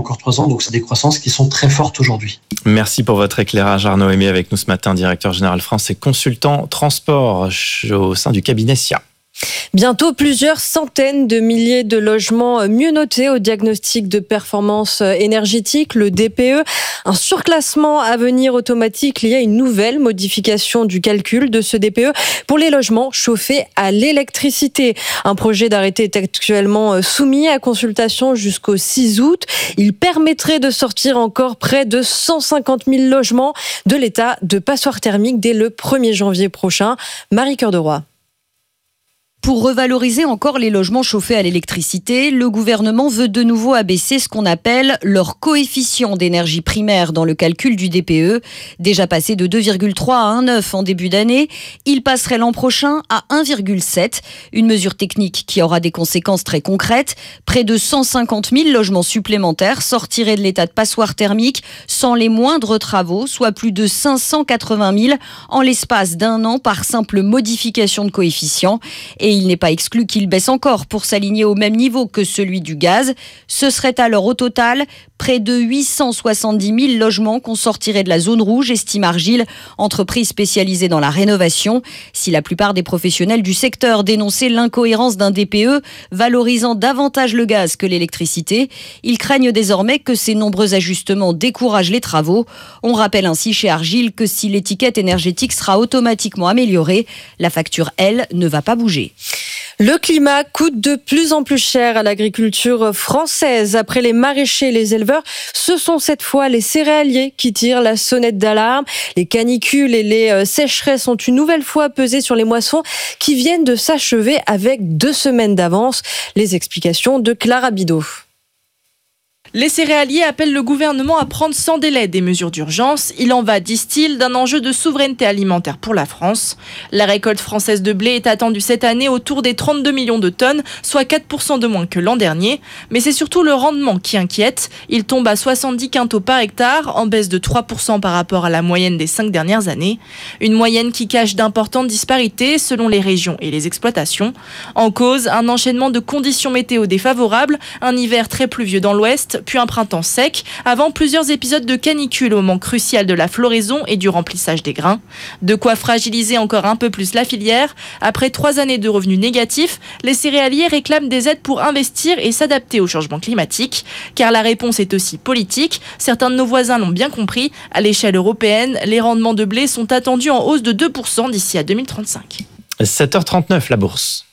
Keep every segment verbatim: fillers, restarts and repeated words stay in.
encore trois ans. Donc, c'est des croissances qui sont très fortes aujourd'hui. Merci pour votre éclairage, Arnaud Aimé, avec nous ce matin, directeur général France et consultant transport au sein du cabinet S I A. Bientôt, plusieurs centaines de milliers de logements mieux notés au diagnostic de performance énergétique, le D P E. Un surclassement à venir automatique lié à une nouvelle modification du calcul de ce D P E pour les logements chauffés à l'électricité. Un projet d'arrêté est actuellement soumis à consultation jusqu'au six août. Il permettrait de sortir encore près de cent cinquante mille logements de l'état de passoire thermique dès le premier janvier prochain. Marie Cœur de Roy. Pour revaloriser encore les logements chauffés à l'électricité, le gouvernement veut de nouveau abaisser ce qu'on appelle leur coefficient d'énergie primaire dans le calcul du D P E. Déjà passé de deux virgule trois à un virgule neuf en début d'année, il passerait l'an prochain à un virgule sept. Une mesure technique qui aura des conséquences très concrètes. Près de cent cinquante mille logements supplémentaires sortiraient de l'état de passoire thermique sans les moindres travaux, soit plus de cinq cent quatre-vingt mille en l'espace d'un an par simple modification de coefficient. Et il n'est pas exclu qu'il baisse encore pour s'aligner au même niveau que celui du gaz. Ce serait alors au total près de huit cent soixante-dix mille logements qu'on sortirait de la zone rouge, estime Argile, entreprise spécialisée dans la rénovation. Si la plupart des professionnels du secteur dénonçaient l'incohérence d'un D P E valorisant davantage le gaz que l'électricité, ils craignent désormais que ces nombreux ajustements découragent les travaux. On rappelle ainsi chez Argile que si l'étiquette énergétique sera automatiquement améliorée, la facture, elle, ne va pas bouger. Le climat coûte de plus en plus cher à l'agriculture française. Après les maraîchers et les éleveurs, ce sont cette fois les céréaliers qui tirent la sonnette d'alarme. Les canicules et les sécheresses ont une nouvelle fois pesé sur les moissons qui viennent de s'achever avec deux semaines d'avance. Les explications de Clara Bidot. Les céréaliers appellent le gouvernement à prendre sans délai des mesures d'urgence. Il en va, disent-ils, d'un enjeu de souveraineté alimentaire pour la France. La récolte française de blé est attendue cette année autour des trente-deux millions de tonnes, soit quatre pour cent de moins que l'an dernier. Mais c'est surtout le rendement qui inquiète. Il tombe à soixante-dix quintaux par hectare, en baisse de trois pour cent par rapport à la moyenne des cinq dernières années. Une moyenne qui cache d'importantes disparités selon les régions et les exploitations. En cause, un enchaînement de conditions météo défavorables, un hiver très pluvieux dans l'ouest, puis un printemps sec, avant plusieurs épisodes de canicule au moment crucial de la floraison et du remplissage des grains. De quoi fragiliser encore un peu plus la filière. Après trois années de revenus négatifs, les céréaliers réclament des aides pour investir et s'adapter au changement climatique. Car la réponse est aussi politique. Certains de nos voisins l'ont bien compris. À l'échelle européenne, les rendements de blé sont attendus en hausse de deux pour cent d'ici à deux mille trente-cinq. sept heures trente-neuf, la bourse.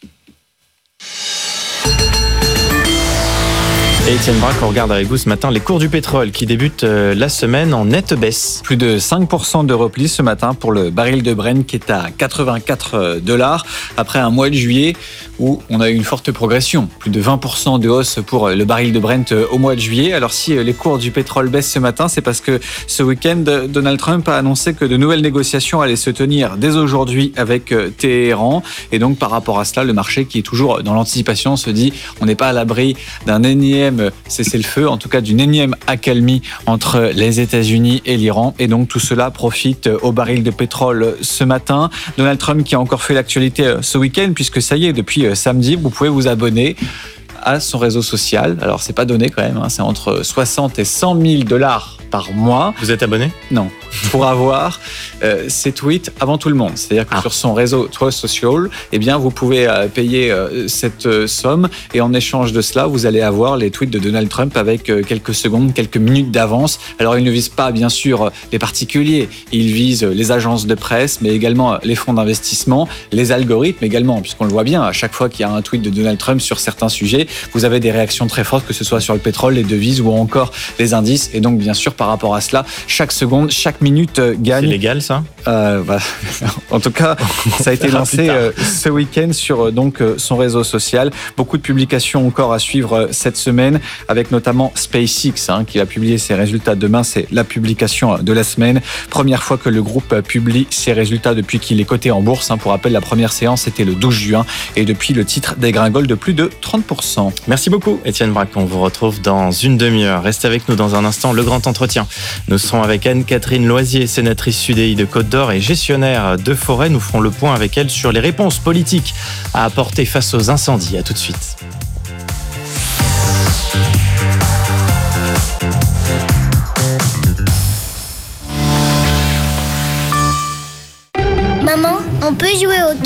Et Étienne Braque, on regarde avec vous ce matin les cours du pétrole qui débutent la semaine en nette baisse. Plus de cinq pour cent de repli ce matin pour le baril de Brent qui est à quatre-vingt-quatre dollars après un mois de juillet où on a eu une forte progression. Plus de vingt pour cent de hausse pour le baril de Brent au mois de juillet. Alors si les cours du pétrole baissent ce matin, c'est parce que ce week-end, Donald Trump a annoncé que de nouvelles négociations allaient se tenir dès aujourd'hui avec Téhéran. Et donc par rapport à cela, le marché qui est toujours dans l'anticipation se dit on n'est pas à l'abri d'un énième cessez-le-feu, en tout cas d'une énième accalmie entre les États-Unis et l'Iran. Et donc tout cela profite au baril de pétrole ce matin. Donald Trump qui a encore fait l'actualité ce week-end, puisque ça y est, depuis samedi, vous pouvez vous abonner à son réseau social. Alors c'est pas donné quand même, hein, c'est entre soixante et cent mille dollars par mois. Vous êtes abonné ? Non. Pour avoir euh, ses tweets avant tout le monde. C'est-à-dire que ah. sur son réseau Truth Social, eh bien, vous pouvez euh, payer euh, cette euh, somme et en échange de cela, vous allez avoir les tweets de Donald Trump avec euh, quelques secondes, quelques minutes d'avance. Alors, il ne vise pas, bien sûr, les particuliers. Il vise les agences de presse, mais également les fonds d'investissement, les algorithmes également, puisqu'on le voit bien, à chaque fois qu'il y a un tweet de Donald Trump sur certains sujets, vous avez des réactions très fortes, que ce soit sur le pétrole, les devises ou encore les indices. Et donc, bien sûr, par rapport à cela, chaque seconde, chaque minute euh, gagne. C'est légal, ça ? euh, bah, En tout cas, ça a été lancé euh, ce week-end sur euh, donc, euh, son réseau social. Beaucoup de publications encore à suivre euh, cette semaine, avec notamment SpaceX, hein, qui va publier ses résultats demain. C'est la publication de la semaine. Première fois que le groupe publie ses résultats depuis qu'il est coté en bourse. Hein. Pour rappel, la première séance, c'était le douze juin. Et depuis, le titre dégringole de plus de trente pour cent. Merci beaucoup, Étienne Braque. On vous retrouve dans une demi-heure. Restez avec nous dans un instant, le grand entretien. Nous serons avec Anne-Catherine Loisier, sénatrice U D I de Côte-d'Or et gestionnaire de forêt. Nous ferons le point avec elle sur les réponses politiques à apporter face aux incendies. À tout de suite.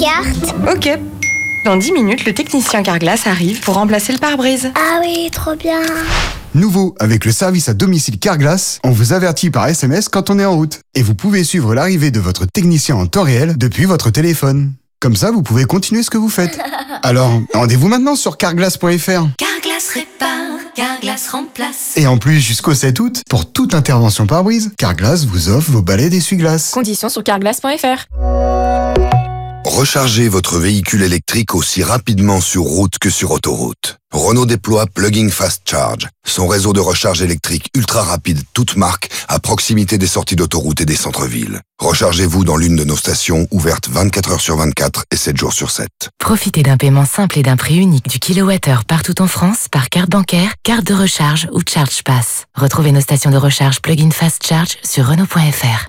carte. Ok. Dans dix minutes, le technicien Carglass arrive pour remplacer le pare-brise. Ah oui, trop bien. Nouveau, avec le service à domicile Carglass, on vous avertit par S M S quand on est en route. Et vous pouvez suivre l'arrivée de votre technicien en temps réel depuis votre téléphone. Comme ça, vous pouvez continuer ce que vous faites. Alors, rendez-vous maintenant sur carglass point f r. Carglass répare, Carglass remplace. Et en plus, jusqu'au sept août, pour toute intervention pare-brise, Carglass vous offre vos balais d'essuie-glace. Conditions sur carglass point f r. Rechargez votre véhicule électrique aussi rapidement sur route que sur autoroute. Renault déploie Plug-in Fast Charge, son réseau de recharge électrique ultra rapide, toute marque, à proximité des sorties d'autoroute et des centres-villes. Rechargez-vous dans l'une de nos stations ouvertes vingt-quatre heures sur vingt-quatre et sept jours sur sept. Profitez d'un paiement simple et d'un prix unique du kilowattheure partout en France par carte bancaire, carte de recharge ou Charge Pass. Retrouvez nos stations de recharge Plug-in Fast Charge sur Renault point f r.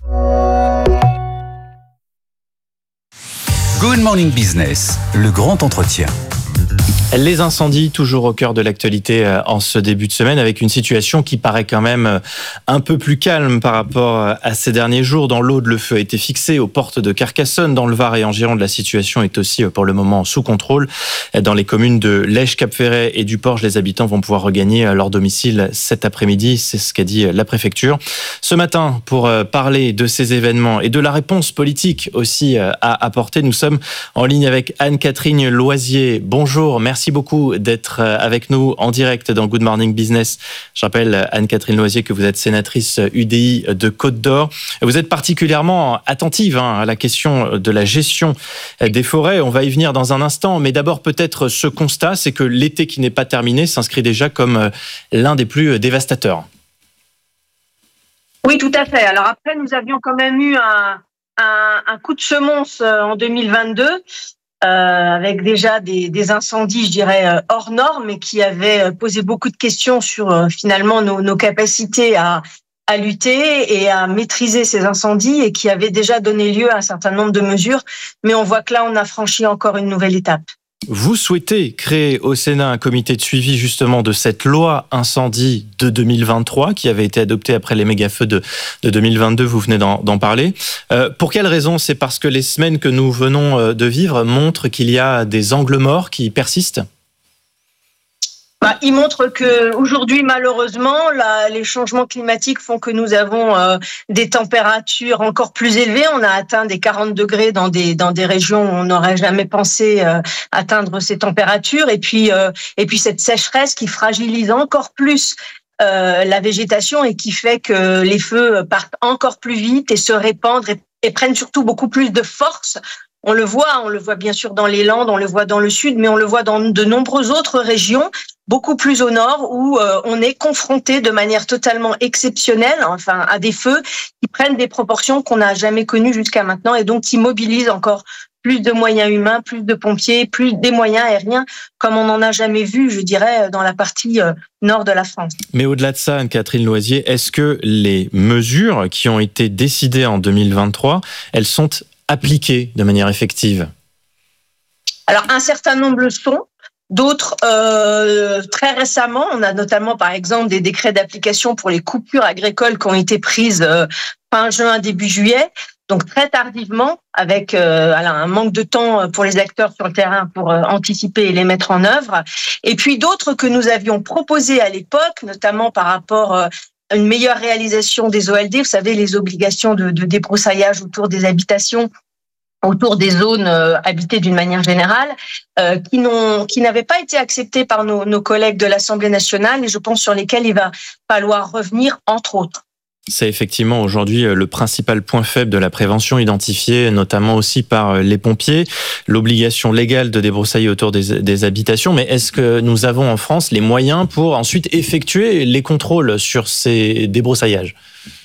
Good Morning Business, le grand entretien. Les incendies, toujours au cœur de l'actualité en ce début de semaine, avec une situation qui paraît quand même un peu plus calme par rapport à ces derniers jours. Dans l'Aude, le feu a été fixé aux portes de Carcassonne. Dans le Var et en Gironde, la situation est aussi pour le moment sous contrôle. Dans les communes de Lège, Cap-Ferret et du Porge, les habitants vont pouvoir regagner leur domicile cet après-midi. C'est ce qu'a dit la préfecture. Ce matin, pour parler de ces événements et de la réponse politique aussi à apporter, nous sommes en ligne avec Anne-Catherine Loisier. Bonjour, merci. Merci beaucoup d'être avec nous en direct dans Good Morning Business. Je rappelle, Anne-Catherine Loisier, que vous êtes sénatrice U D I de Côte d'Or. Vous êtes particulièrement attentive hein, à la question de la gestion des forêts. On va y venir dans un instant. Mais d'abord, peut-être ce constat, c'est que l'été qui n'est pas terminé s'inscrit déjà comme l'un des plus dévastateurs. Oui, tout à fait. Alors après, nous avions quand même eu un, un, un coup de semonce en deux mille vingt-deux. Euh, avec déjà des, des incendies, je dirais, euh, hors normes et qui avaient posé beaucoup de questions sur euh, finalement nos, nos capacités à, à lutter et à maîtriser ces incendies et qui avaient déjà donné lieu à un certain nombre de mesures. Mais on voit que là, on a franchi encore une nouvelle étape. Vous souhaitez créer au Sénat un comité de suivi justement de cette loi incendie de deux mille vingt-trois qui avait été adoptée après les méga-feux de, de deux mille vingt-deux, vous venez d'en, d'en parler. Euh, pour quelle raison ? C'est parce que les semaines que nous venons de vivre montrent qu'il y a des angles morts qui persistent ? Bah, il montre que aujourd'hui, malheureusement, la, les changements climatiques font que nous avons euh, des températures encore plus élevées. On a atteint des quarante degrés dans des dans des régions où on n'aurait jamais pensé euh, atteindre ces températures. Et puis euh, et puis cette sécheresse qui fragilise encore plus euh, la végétation et qui fait que les feux partent encore plus vite et se répandent et, et prennent surtout beaucoup plus de force. On le voit, on le voit bien sûr dans les Landes, on le voit dans le sud, mais on le voit dans de nombreuses autres régions, beaucoup plus au nord, où euh, on est confronté de manière totalement exceptionnelle, enfin, à des feux qui prennent des proportions qu'on n'a jamais connues jusqu'à maintenant et donc qui mobilisent encore plus de moyens humains, plus de pompiers, plus des moyens aériens, comme on n'en a jamais vu, je dirais, dans la partie euh, nord de la France. Mais au-delà de ça, Anne-Catherine Loisier, est-ce que les mesures qui ont été décidées en deux mille vingt-trois, elles sont appliquées de manière effective ? Alors, un certain nombre le sont. D'autres, euh, très récemment, on a notamment, par exemple, des décrets d'application pour les coupures agricoles qui ont été prises euh, fin juin, début juillet. Donc, très tardivement, avec euh, un manque de temps pour les acteurs sur le terrain pour euh, anticiper et les mettre en œuvre. Et puis, d'autres que nous avions proposés à l'époque, notamment par rapport euh, une meilleure réalisation des O L D, vous savez, les obligations de, de débroussaillage autour des habitations, autour des zones euh, habitées d'une manière générale, euh, qui n'ont, qui n'avaient pas été acceptées par nos, nos collègues de l'Assemblée nationale et je pense sur lesquelles il va falloir revenir, entre autres. C'est effectivement aujourd'hui le principal point faible de la prévention, identifié notamment aussi par les pompiers, l'obligation légale de débroussailler autour des, des habitations. Mais est-ce que nous avons en France les moyens pour ensuite effectuer les contrôles sur ces débroussaillages ?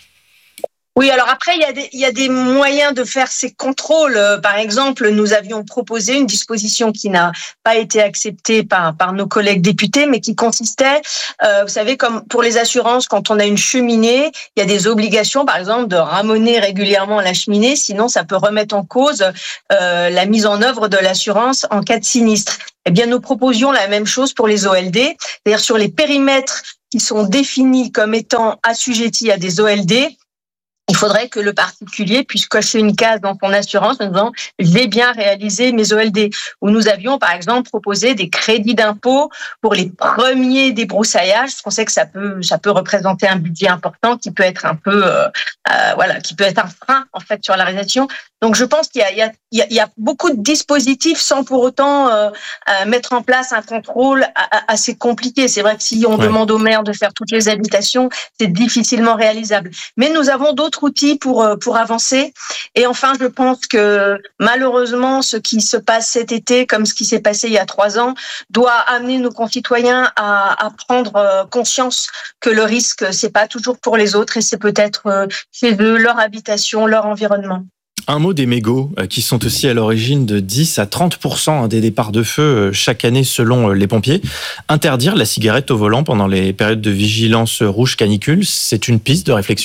Oui, alors après, il y a des, il y a des moyens de faire ces contrôles. Par exemple, nous avions proposé une disposition qui n'a pas été acceptée par, par nos collègues députés, mais qui consistait, euh, vous savez, comme pour les assurances, quand on a une cheminée, il y a des obligations, par exemple, de ramoner régulièrement la cheminée, sinon ça peut remettre en cause euh, la mise en œuvre de l'assurance en cas de sinistre. Eh bien, nous proposions la même chose pour les O L D, c'est-à-dire sur les périmètres qui sont définis comme étant assujettis à des O L D. il faudrait que le particulier puisse cocher une case dans son assurance en disant « j'ai bien réalisé mes O L D ». Où nous avions par exemple proposé des crédits d'impôt pour les premiers débrousaillages, parce qu'on sait que ça peut, ça peut représenter un budget important qui peut être un peu, euh, euh, voilà, qui peut être un frein en fait sur la réalisation. Donc je pense qu'il y a, il y a, il y a beaucoup de dispositifs sans pour autant euh, euh, mettre en place un contrôle assez compliqué. C'est vrai que si on ouais. demande aux maires de faire toutes les habitations, c'est difficilement réalisable. Mais nous avons d'autres outils pour pour avancer. Et enfin, je pense que malheureusement, ce qui se passe cet été, comme ce qui s'est passé il y a trois ans, doit amener nos concitoyens à, à prendre conscience que le risque, c'est pas toujours pour les autres et c'est peut-être chez eux, leur habitation, leur environnement. Un mot des mégots qui sont aussi à l'origine de dix à trente pour cent des départs de feu chaque année selon les pompiers. Interdire la cigarette au volant pendant les périodes de vigilance rouge canicule, c'est une piste de réflexion ?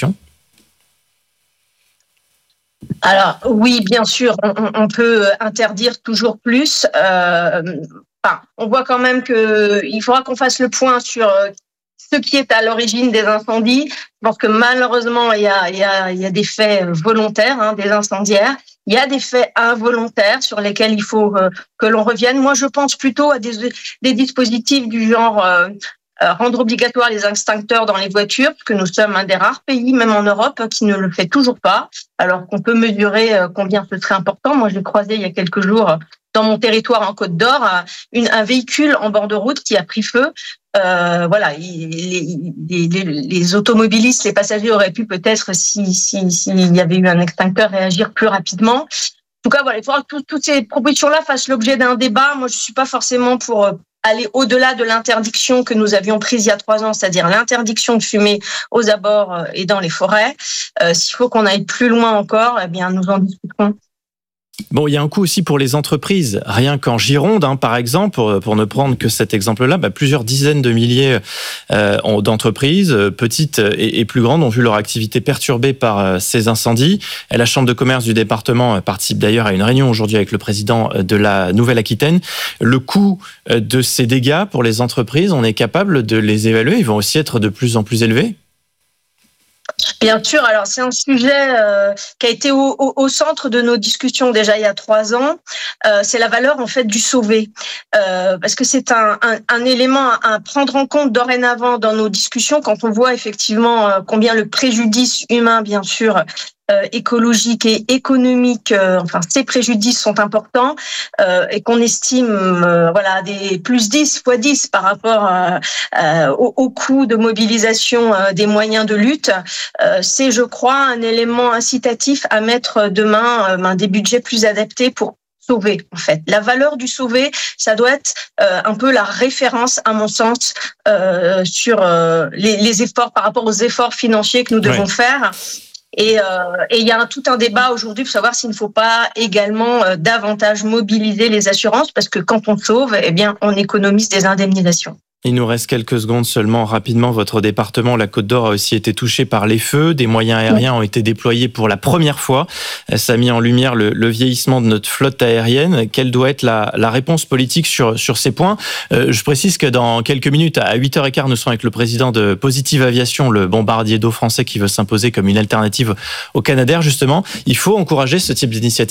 Alors oui, bien sûr, on, on peut interdire toujours plus. Euh, enfin, on voit quand même qu'il faudra qu'on fasse le point sur ce qui est à l'origine des incendies. Je pense que malheureusement, il y a, il y a, il y a des faits volontaires, hein, des incendiaires. Il y a des faits involontaires sur lesquels il faut euh, que l'on revienne. Moi, je pense plutôt à des, des dispositifs du genre euh, euh, rendre obligatoire les extincteurs dans les voitures, parce que nous sommes un des rares pays, même en Europe, qui ne le fait toujours pas, alors qu'on peut mesurer euh, combien ce serait important. Moi, j'ai croisé il y a quelques jours dans mon territoire en Côte d'Or une, un véhicule en bord de route qui a pris feu. Euh, voilà, il, les, les, les automobilistes, les passagers auraient pu peut-être, si, si, s'il y avait eu un extincteur, réagir plus rapidement. En tout cas, voilà, il faudra que tout, toutes ces propositions-là fassent l'objet d'un débat. Moi, je suis pas forcément pour aller au-delà de l'interdiction que nous avions prise il y a trois ans, c'est-à-dire l'interdiction de fumer aux abords et dans les forêts. Euh, s'il faut qu'on aille plus loin encore, eh bien, nous en discuterons. Bon, il y a un coût aussi pour les entreprises. Rien qu'en Gironde, hein, par exemple, pour, pour ne prendre que cet exemple-là, bah, plusieurs dizaines de milliers euh, d'entreprises, petites et, et plus grandes, ont vu leur activité perturbée par euh, ces incendies. Et la Chambre de commerce du département participe d'ailleurs à une réunion aujourd'hui avec le président de la Nouvelle-Aquitaine. Le coût de ces dégâts pour les entreprises, on est capable de les évaluer. Ils vont aussi être de plus en plus élevés. Bien sûr, alors c'est un sujet euh, qui a été au, au, au centre de nos discussions déjà il y a trois ans. Euh, c'est la valeur en fait du sauvé, euh, parce que c'est un, un, un élément à, à prendre en compte dorénavant dans nos discussions quand on voit effectivement euh, combien le préjudice humain, bien sûr, Euh, écologique et économique, euh, enfin ces préjudices sont importants euh, et qu'on estime euh, voilà des plus dix fois dix par rapport à, à, au, au coût de mobilisation euh, des moyens de lutte. Euh, c'est, je crois, un élément incitatif à mettre demain euh, des budgets plus adaptés pour sauver, en fait. La valeur du sauver, ça doit être euh, un peu la référence, à mon sens, euh, sur euh, les, les efforts par rapport aux efforts financiers que nous devons ouais. faire. Et euh, et il y a un, tout un débat aujourd'hui pour savoir s'il ne faut pas également euh, davantage mobiliser les assurances, parce que quand on sauve, eh bien, on économise des indemnisations. Il nous reste quelques secondes seulement. Rapidement, votre département, la Côte d'Or, a aussi été touché par les feux. Des moyens aériens ont été déployés pour la première fois. Ça a mis en lumière le, le vieillissement de notre flotte aérienne. Quelle doit être la, la réponse politique sur, sur ces points ? euh, Je précise que dans quelques minutes, à huit heures quinze, nous serons avec le président de Positive Aviation, le bombardier d'eau français qui veut s'imposer comme une alternative au Canadair, justement. Il faut encourager ce type d'initiative ?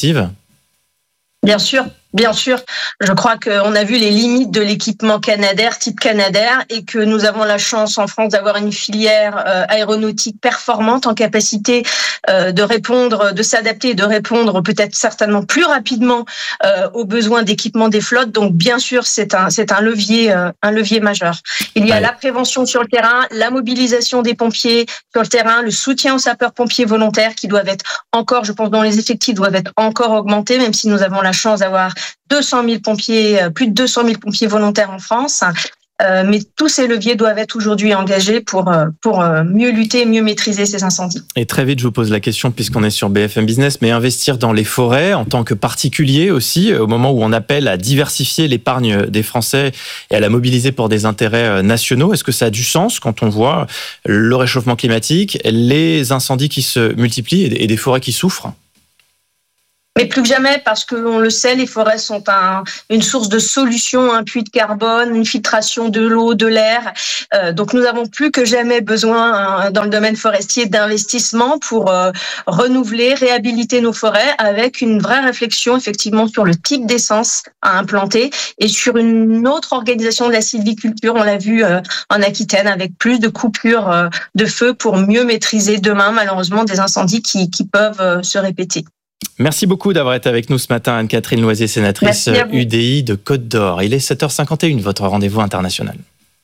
Bien sûr. Bien sûr, je crois qu'on a vu les limites de l'équipement Canadair, type Canadair, et que nous avons la chance en France d'avoir une filière euh, aéronautique performante en capacité euh, de répondre, de s'adapter et de répondre peut-être certainement plus rapidement euh, aux besoins d'équipement des flottes. Donc bien sûr, c'est un c'est un levier euh, un levier majeur. Il y a la prévention sur le terrain, la mobilisation des pompiers sur le terrain, le soutien aux sapeurs-pompiers volontaires qui doivent être encore, je pense, dont les effectifs doivent être encore augmentés, même si nous avons la chance d'avoir deux cent mille pompiers, plus de deux cent mille pompiers volontaires en France. Euh, mais tous ces leviers doivent être aujourd'hui engagés pour, pour mieux lutter, mieux maîtriser ces incendies. Et très vite, je vous pose la question, puisqu'on est sur B F M Business, mais investir dans les forêts en tant que particulier aussi, au moment où on appelle à diversifier l'épargne des Français et à la mobiliser pour des intérêts nationaux, est-ce que ça a du sens quand on voit le réchauffement climatique, les incendies qui se multiplient et des forêts qui souffrent ? Mais plus que jamais, parce qu'on le sait, les forêts sont un, une source de solution, un puits de carbone, une filtration de l'eau, de l'air. Euh, donc nous avons plus que jamais besoin, hein, dans le domaine forestier, d'investissement pour euh, renouveler, réhabiliter nos forêts avec une vraie réflexion effectivement sur le type d'essence à implanter et sur une autre organisation de la sylviculture. On l'a vu euh, en Aquitaine avec plus de coupures euh, de feu pour mieux maîtriser demain malheureusement des incendies qui, qui peuvent euh, se répéter. Merci beaucoup d'avoir été avec nous ce matin, Anne-Catherine Loisier, sénatrice U D I de Côte d'Or. Il est sept heures cinquante et une, votre rendez-vous international.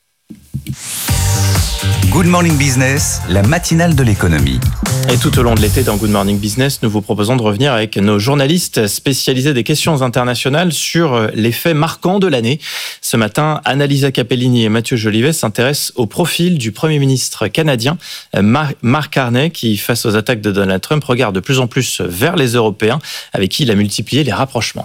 Good Morning Business, la matinale de l'économie. Et tout au long de l'été, dans Good Morning Business, nous vous proposons de revenir avec nos journalistes spécialisés des questions internationales sur les faits marquants de l'année. Ce matin, Annalisa Capellini et Mathieu Jolivet s'intéressent au profil du Premier ministre canadien, Mark Carney, qui, face aux attaques de Donald Trump, regarde de plus en plus vers les Européens, avec qui il a multiplié les rapprochements.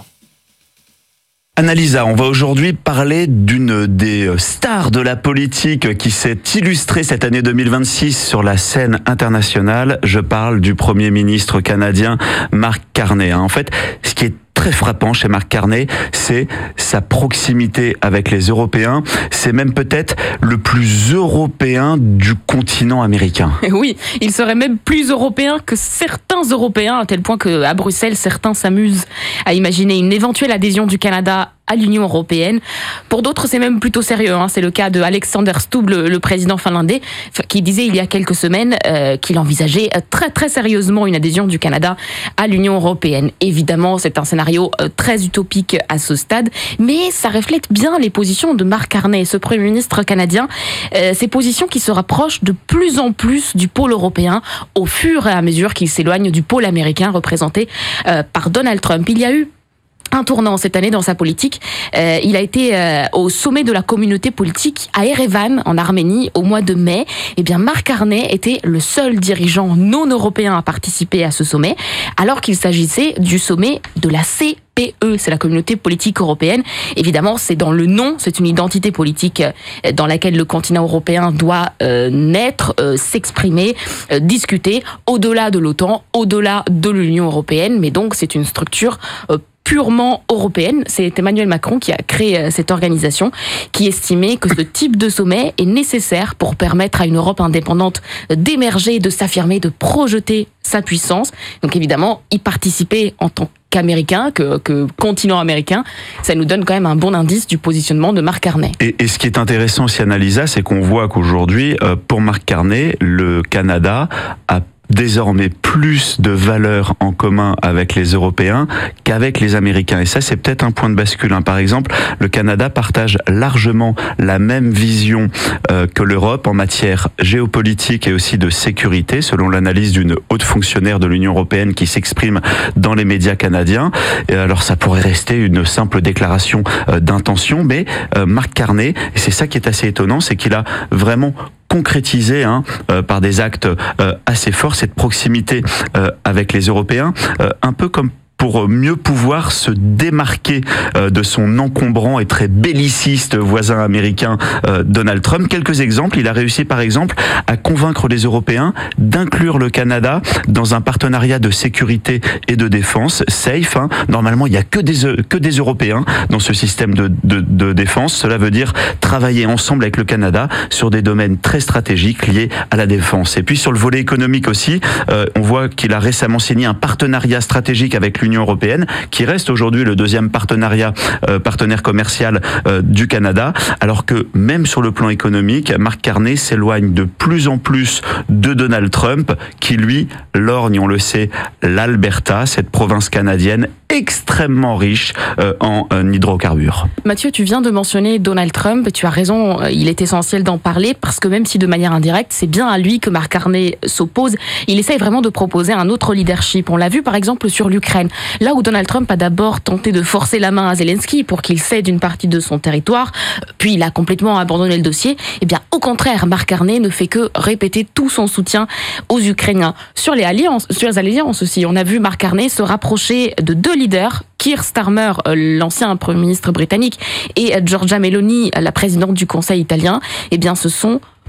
Annalisa, on va aujourd'hui parler d'une des stars de la politique qui s'est illustrée cette année deux mille vingt-six sur la scène internationale. Je parle du Premier ministre canadien Mark Carney. En fait, ce qui est très frappant chez Mark Carney, c'est sa proximité avec les Européens. C'est même peut-être le plus européen du continent américain. Oui, il serait même plus européen que certains Européens, à tel point qu'à Bruxelles, certains s'amusent à imaginer une éventuelle adhésion du Canada à l'Union européenne. Pour d'autres, c'est même plutôt sérieux. Hein. C'est le cas de Alexander Stubb, le, le président finlandais, qui disait il y a quelques semaines euh, qu'il envisageait très très sérieusement une adhésion du Canada à l'Union européenne. Évidemment, c'est un scénario euh, très utopique à ce stade, mais ça reflète bien les positions de Mark Carney, ce Premier ministre canadien. Euh, ces positions qui se rapprochent de plus en plus du pôle européen au fur et à mesure qu'il s'éloigne du pôle américain représenté euh, par Donald Trump. Il y a eu un tournant cette année dans sa politique. Euh, il a été euh, au sommet de la communauté politique à Erevan, en Arménie, au mois de mai. Eh bien, Mark Carney était le seul dirigeant non européen à participer à ce sommet, alors qu'il s'agissait du sommet de la C P E, c'est la communauté politique européenne. Évidemment, c'est dans le nom, c'est une identité politique dans laquelle le continent européen doit euh, naître, euh, s'exprimer, euh, discuter, au-delà de l'OTAN, au-delà de l'Union européenne, mais donc c'est une structure euh, purement européenne. C'est Emmanuel Macron qui a créé cette organisation, qui estimait que ce type de sommet est nécessaire pour permettre à une Europe indépendante d'émerger, de s'affirmer, de projeter sa puissance. Donc évidemment, y participer en tant qu'américain, que, que continent américain, ça nous donne quand même un bon indice du positionnement de Mark Carney. Et, et ce qui est intéressant aussi, Annalisa, c'est qu'on voit qu'aujourd'hui, euh, pour Mark Carney, le Canada a désormais plus de valeurs en commun avec les Européens qu'avec les Américains. Et ça, c'est peut-être un point de bascule. Hein. Par exemple, le Canada partage largement la même vision euh, que l'Europe en matière géopolitique et aussi de sécurité, selon l'analyse d'une haute fonctionnaire de l'Union européenne qui s'exprime dans les médias canadiens. Et alors, ça pourrait rester une simple déclaration euh, d'intention, mais euh, Mark Carney, et c'est ça qui est assez étonnant, c'est qu'il a vraiment concrétisé hein, euh, par des actes euh, assez forts cette proximité euh, avec les Européens, euh, un peu comme pour mieux pouvoir se démarquer euh, de son encombrant et très belliciste voisin américain euh, Donald Trump. Quelques exemples. Il a réussi par exemple à convaincre les Européens d'inclure le Canada dans un partenariat de sécurité et de défense safe. Hein. Normalement, il n'y a que des, que des Européens dans ce système de, de, de défense. Cela veut dire travailler ensemble avec le Canada sur des domaines très stratégiques liés à la défense. Et puis sur le volet économique aussi, euh, on voit qu'il a récemment signé un partenariat stratégique avec l'Union européenne, qui reste aujourd'hui le deuxième partenariat, euh, partenaire commercial euh, du Canada, alors que même sur le plan économique, Mark Carney s'éloigne de plus en plus de Donald Trump, qui lui lorgne, on le sait, l'Alberta, cette province canadienne extrêmement riche euh, en euh, hydrocarbures. Mathieu, tu viens de mentionner Donald Trump, tu as raison, il est essentiel d'en parler, parce que même si de manière indirecte, c'est bien à lui que Mark Carney s'oppose, il essaye vraiment de proposer un autre leadership. On l'a vu par exemple sur l'Ukraine. Là où Donald Trump a d'abord tenté de forcer la main à Zelensky pour qu'il cède une partie de son territoire, puis il a complètement abandonné le dossier, eh bien au contraire, Mark Carney ne fait que répéter tout son soutien aux Ukrainiens. Sur les alliances, sur les alliances aussi, on a vu Mark Carney se rapprocher de deux leaders, Keir Starmer, l'ancien Premier ministre britannique, et Giorgia Meloni, la présidente du Conseil italien. Eh bien ce sont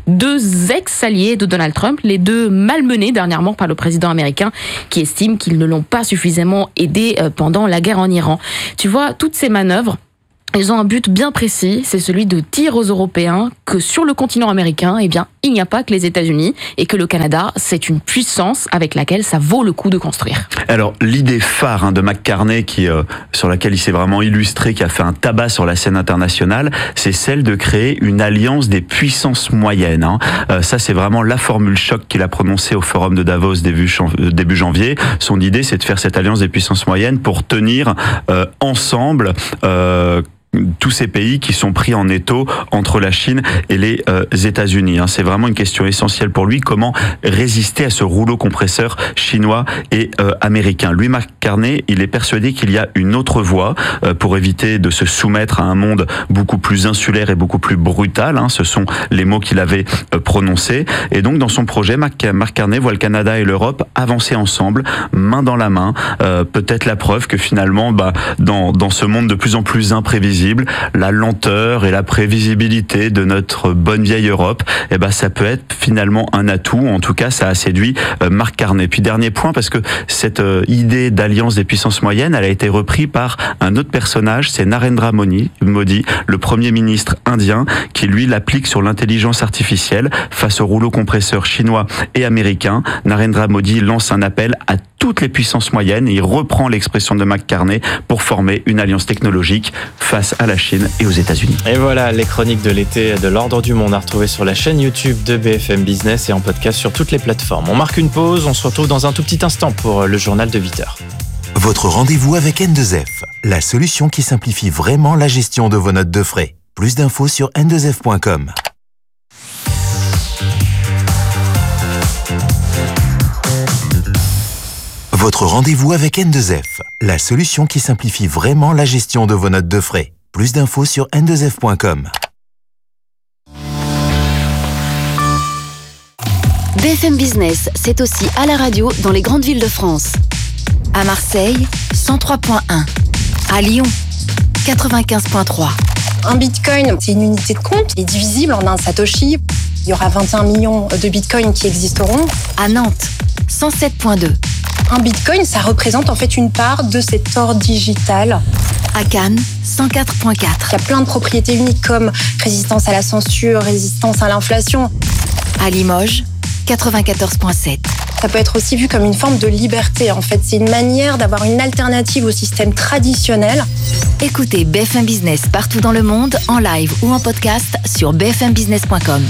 deux ex-alliés de Donald Trump, les deux malmenés dernièrement par le président américain qui estime qu'ils ne l'ont pas suffisamment aidé pendant la guerre en Iran. Tu vois, toutes ces manœuvres, ils ont un but bien précis, c'est celui de dire aux Européens que sur le continent américain, eh bien, il n'y a pas que les États-Unis et que le Canada, c'est une puissance avec laquelle ça vaut le coup de construire. Alors, l'idée phare hein, de McCartney, qui, euh, sur laquelle il s'est vraiment illustré, qui a fait un tabac sur la scène internationale, c'est celle de créer une alliance des puissances moyennes. Hein. Euh, ça, c'est vraiment la formule choc qu'il a prononcée au Forum de Davos début, début janvier. Son idée, c'est de faire cette alliance des puissances moyennes pour tenir euh, ensemble euh, tous ces pays qui sont pris en étau entre la Chine et les euh, États-Unis. Hein. C'est vraiment une question essentielle pour lui, comment résister à ce rouleau compresseur chinois et euh, américain. Lui, McCartney, il est persuadé qu'il y a une autre voie euh, pour éviter de se soumettre à un monde beaucoup plus insulaire et beaucoup plus brutal. Hein. Ce sont les mots qu'il avait euh, prononcés. Et donc, dans son projet, McCartney voit le Canada et l'Europe avancer ensemble, main dans la main. Euh, peut-être la preuve que finalement, bah, dans, dans ce monde de plus en plus imprévisible, la lenteur et la prévisibilité de notre bonne vieille Europe, eh ben ça peut être finalement un atout. En tout cas, ça a séduit euh, McCartney. Puis dernier point, parce que cette euh, idée d'alliance des puissances moyennes, elle a été reprise par un autre personnage, c'est Narendra Modi, Modi, le premier ministre indien, qui lui l'applique sur l'intelligence artificielle face au rouleau compresseur chinois et américain. Narendra Modi lance un appel à toutes les puissances moyennes et il reprend l'expression de McCartney pour former une alliance technologique face à la Chine et aux États-Unis. Et voilà, les chroniques de l'été de l'Ordre du Monde à retrouver sur la chaîne YouTube de B F M Business et en podcast sur toutes les plateformes. On marque une pause, on se retrouve dans un tout petit instant pour le journal de huit heures. Votre rendez-vous avec N deux F, la solution qui simplifie vraiment la gestion de vos notes de frais. Plus d'infos sur N deux F point com. Votre rendez-vous avec N deux F, la solution qui simplifie vraiment la gestion de vos notes de frais. Plus d'infos sur N deux F point com. B F M Business, c'est aussi à la radio dans les grandes villes de France. À Marseille, cent trois point un. À Lyon, quatre-vingt-quinze point trois. Un bitcoin, c'est une unité de compte qui est divisible en un satoshi. Il y aura vingt et un millions de bitcoins qui existeront. À Nantes, cent sept point deux. Un bitcoin, ça représente en fait une part de cet or digital. À Cannes, cent quatre point quatre. Il y a plein de propriétés uniques comme résistance à la censure, résistance à l'inflation. À Limoges, quatre-vingt-quatorze point sept. Ça peut être aussi vu comme une forme de liberté. En fait, c'est une manière d'avoir une alternative au système traditionnel. Écoutez B F M Business partout dans le monde, en live ou en podcast sur b f m business point com.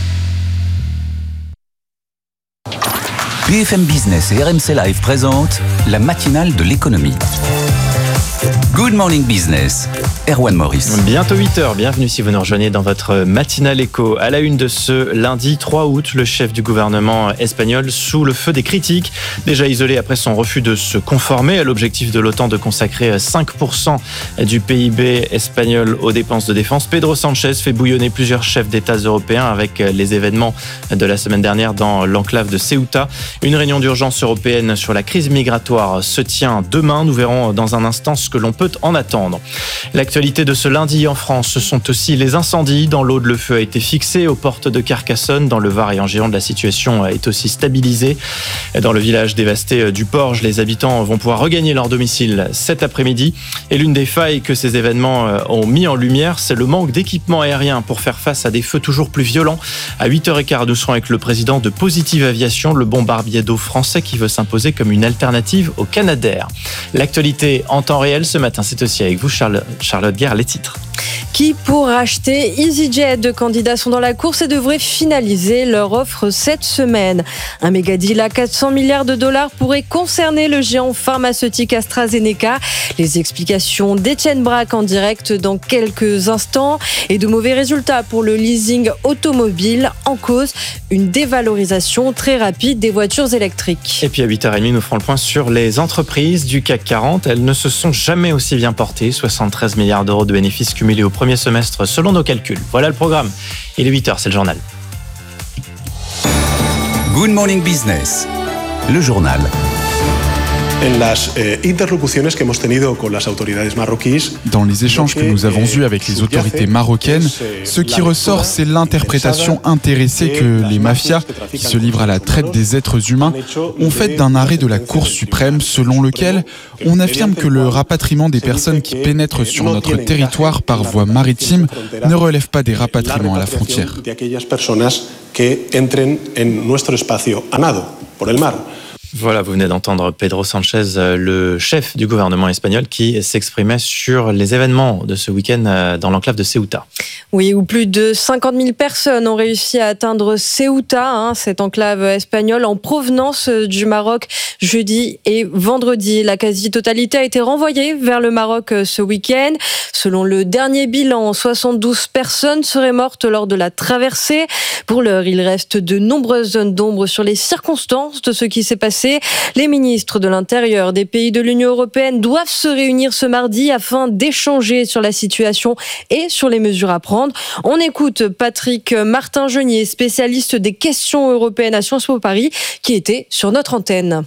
B F M Business et R M C Live présentent la matinale de l'économie. Good Morning Business, Erwan Maurice. Bientôt huit heures, bienvenue si vous nous rejoignez dans votre matinale éco. À la une de ce lundi trois août, le chef du gouvernement espagnol sous le feu des critiques. Déjà isolé après son refus de se conformer à l'objectif de l'OTAN de consacrer cinq pour cent du P I B espagnol aux dépenses de défense, Pedro Sánchez fait bouillonner plusieurs chefs d'État européens avec les événements de la semaine dernière dans l'enclave de Ceuta. Une réunion d'urgence européenne sur la crise migratoire se tient demain. Nous verrons dans un instant ce que l'on peut en attendre. L'actualité de ce lundi en France, ce sont aussi les incendies. Dans l'Aude, le feu a été fixé aux portes de Carcassonne. Dans le Var et en Gironde, la situation est aussi stabilisée. Dans le village dévasté du Porge, les habitants vont pouvoir regagner leur domicile cet après-midi. Et l'une des failles que ces événements ont mis en lumière, c'est le manque d'équipement aérien pour faire face à des feux toujours plus violents. À huit heures quinze, nous serons avec le président de Positive Aviation, le bombardier d'eau français qui veut s'imposer comme une alternative au Canadair. L'actualité en temps réel ce matin, c'est aussi avec vous, Charlotte, Charlotte Guerre, les titres. Qui pour acheter EasyJet? Deux candidats sont dans la course et devraient finaliser leur offre cette semaine. Un méga deal à quatre cents milliards de dollars pourrait concerner le géant pharmaceutique AstraZeneca. Les explications d'Étienne Braque en direct dans quelques instants. Et de mauvais résultats pour le leasing automobile. En cause, une dévalorisation très rapide des voitures électriques. Et puis à huit heures trente, nous ferons le point sur les entreprises du C A C quarante. Elles ne se sont jamais aussi bien portées. soixante-treize milliards d'euros de bénéfices cumulés au premier semestre selon nos calculs. Voilà le programme. Il est huit heures, c'est le journal. Good Morning Business, le journal. Dans les échanges que nous avons eus avec les autorités marocaines, ce qui ressort, c'est l'interprétation intéressée que les mafias, qui se livrent à la traite des êtres humains, ont faite d'un arrêt de la Cour suprême selon lequel on affirme que le rapatriement des personnes qui pénètrent sur notre territoire par voie maritime ne relève pas des rapatriements à la frontière. Voilà, vous venez d'entendre Pedro Sanchez, le chef du gouvernement espagnol, qui s'exprimait sur les événements de ce week-end dans l'enclave de Ceuta. Oui, où plus de cinquante mille personnes ont réussi à atteindre Ceuta, hein, cette enclave espagnole en provenance du Maroc jeudi et vendredi. La quasi-totalité a été renvoyée vers le Maroc ce week-end. Selon le dernier bilan, soixante-douze personnes seraient mortes lors de la traversée. Pour l'heure, il reste de nombreuses zones d'ombre sur les circonstances de ce qui s'est passé. Les ministres de l'Intérieur des pays de l'Union européenne doivent se réunir ce mardi afin d'échanger sur la situation et sur les mesures à prendre. On écoute Patrick Martin-Genier, spécialiste des questions européennes à Sciences Po Paris, qui était sur notre antenne.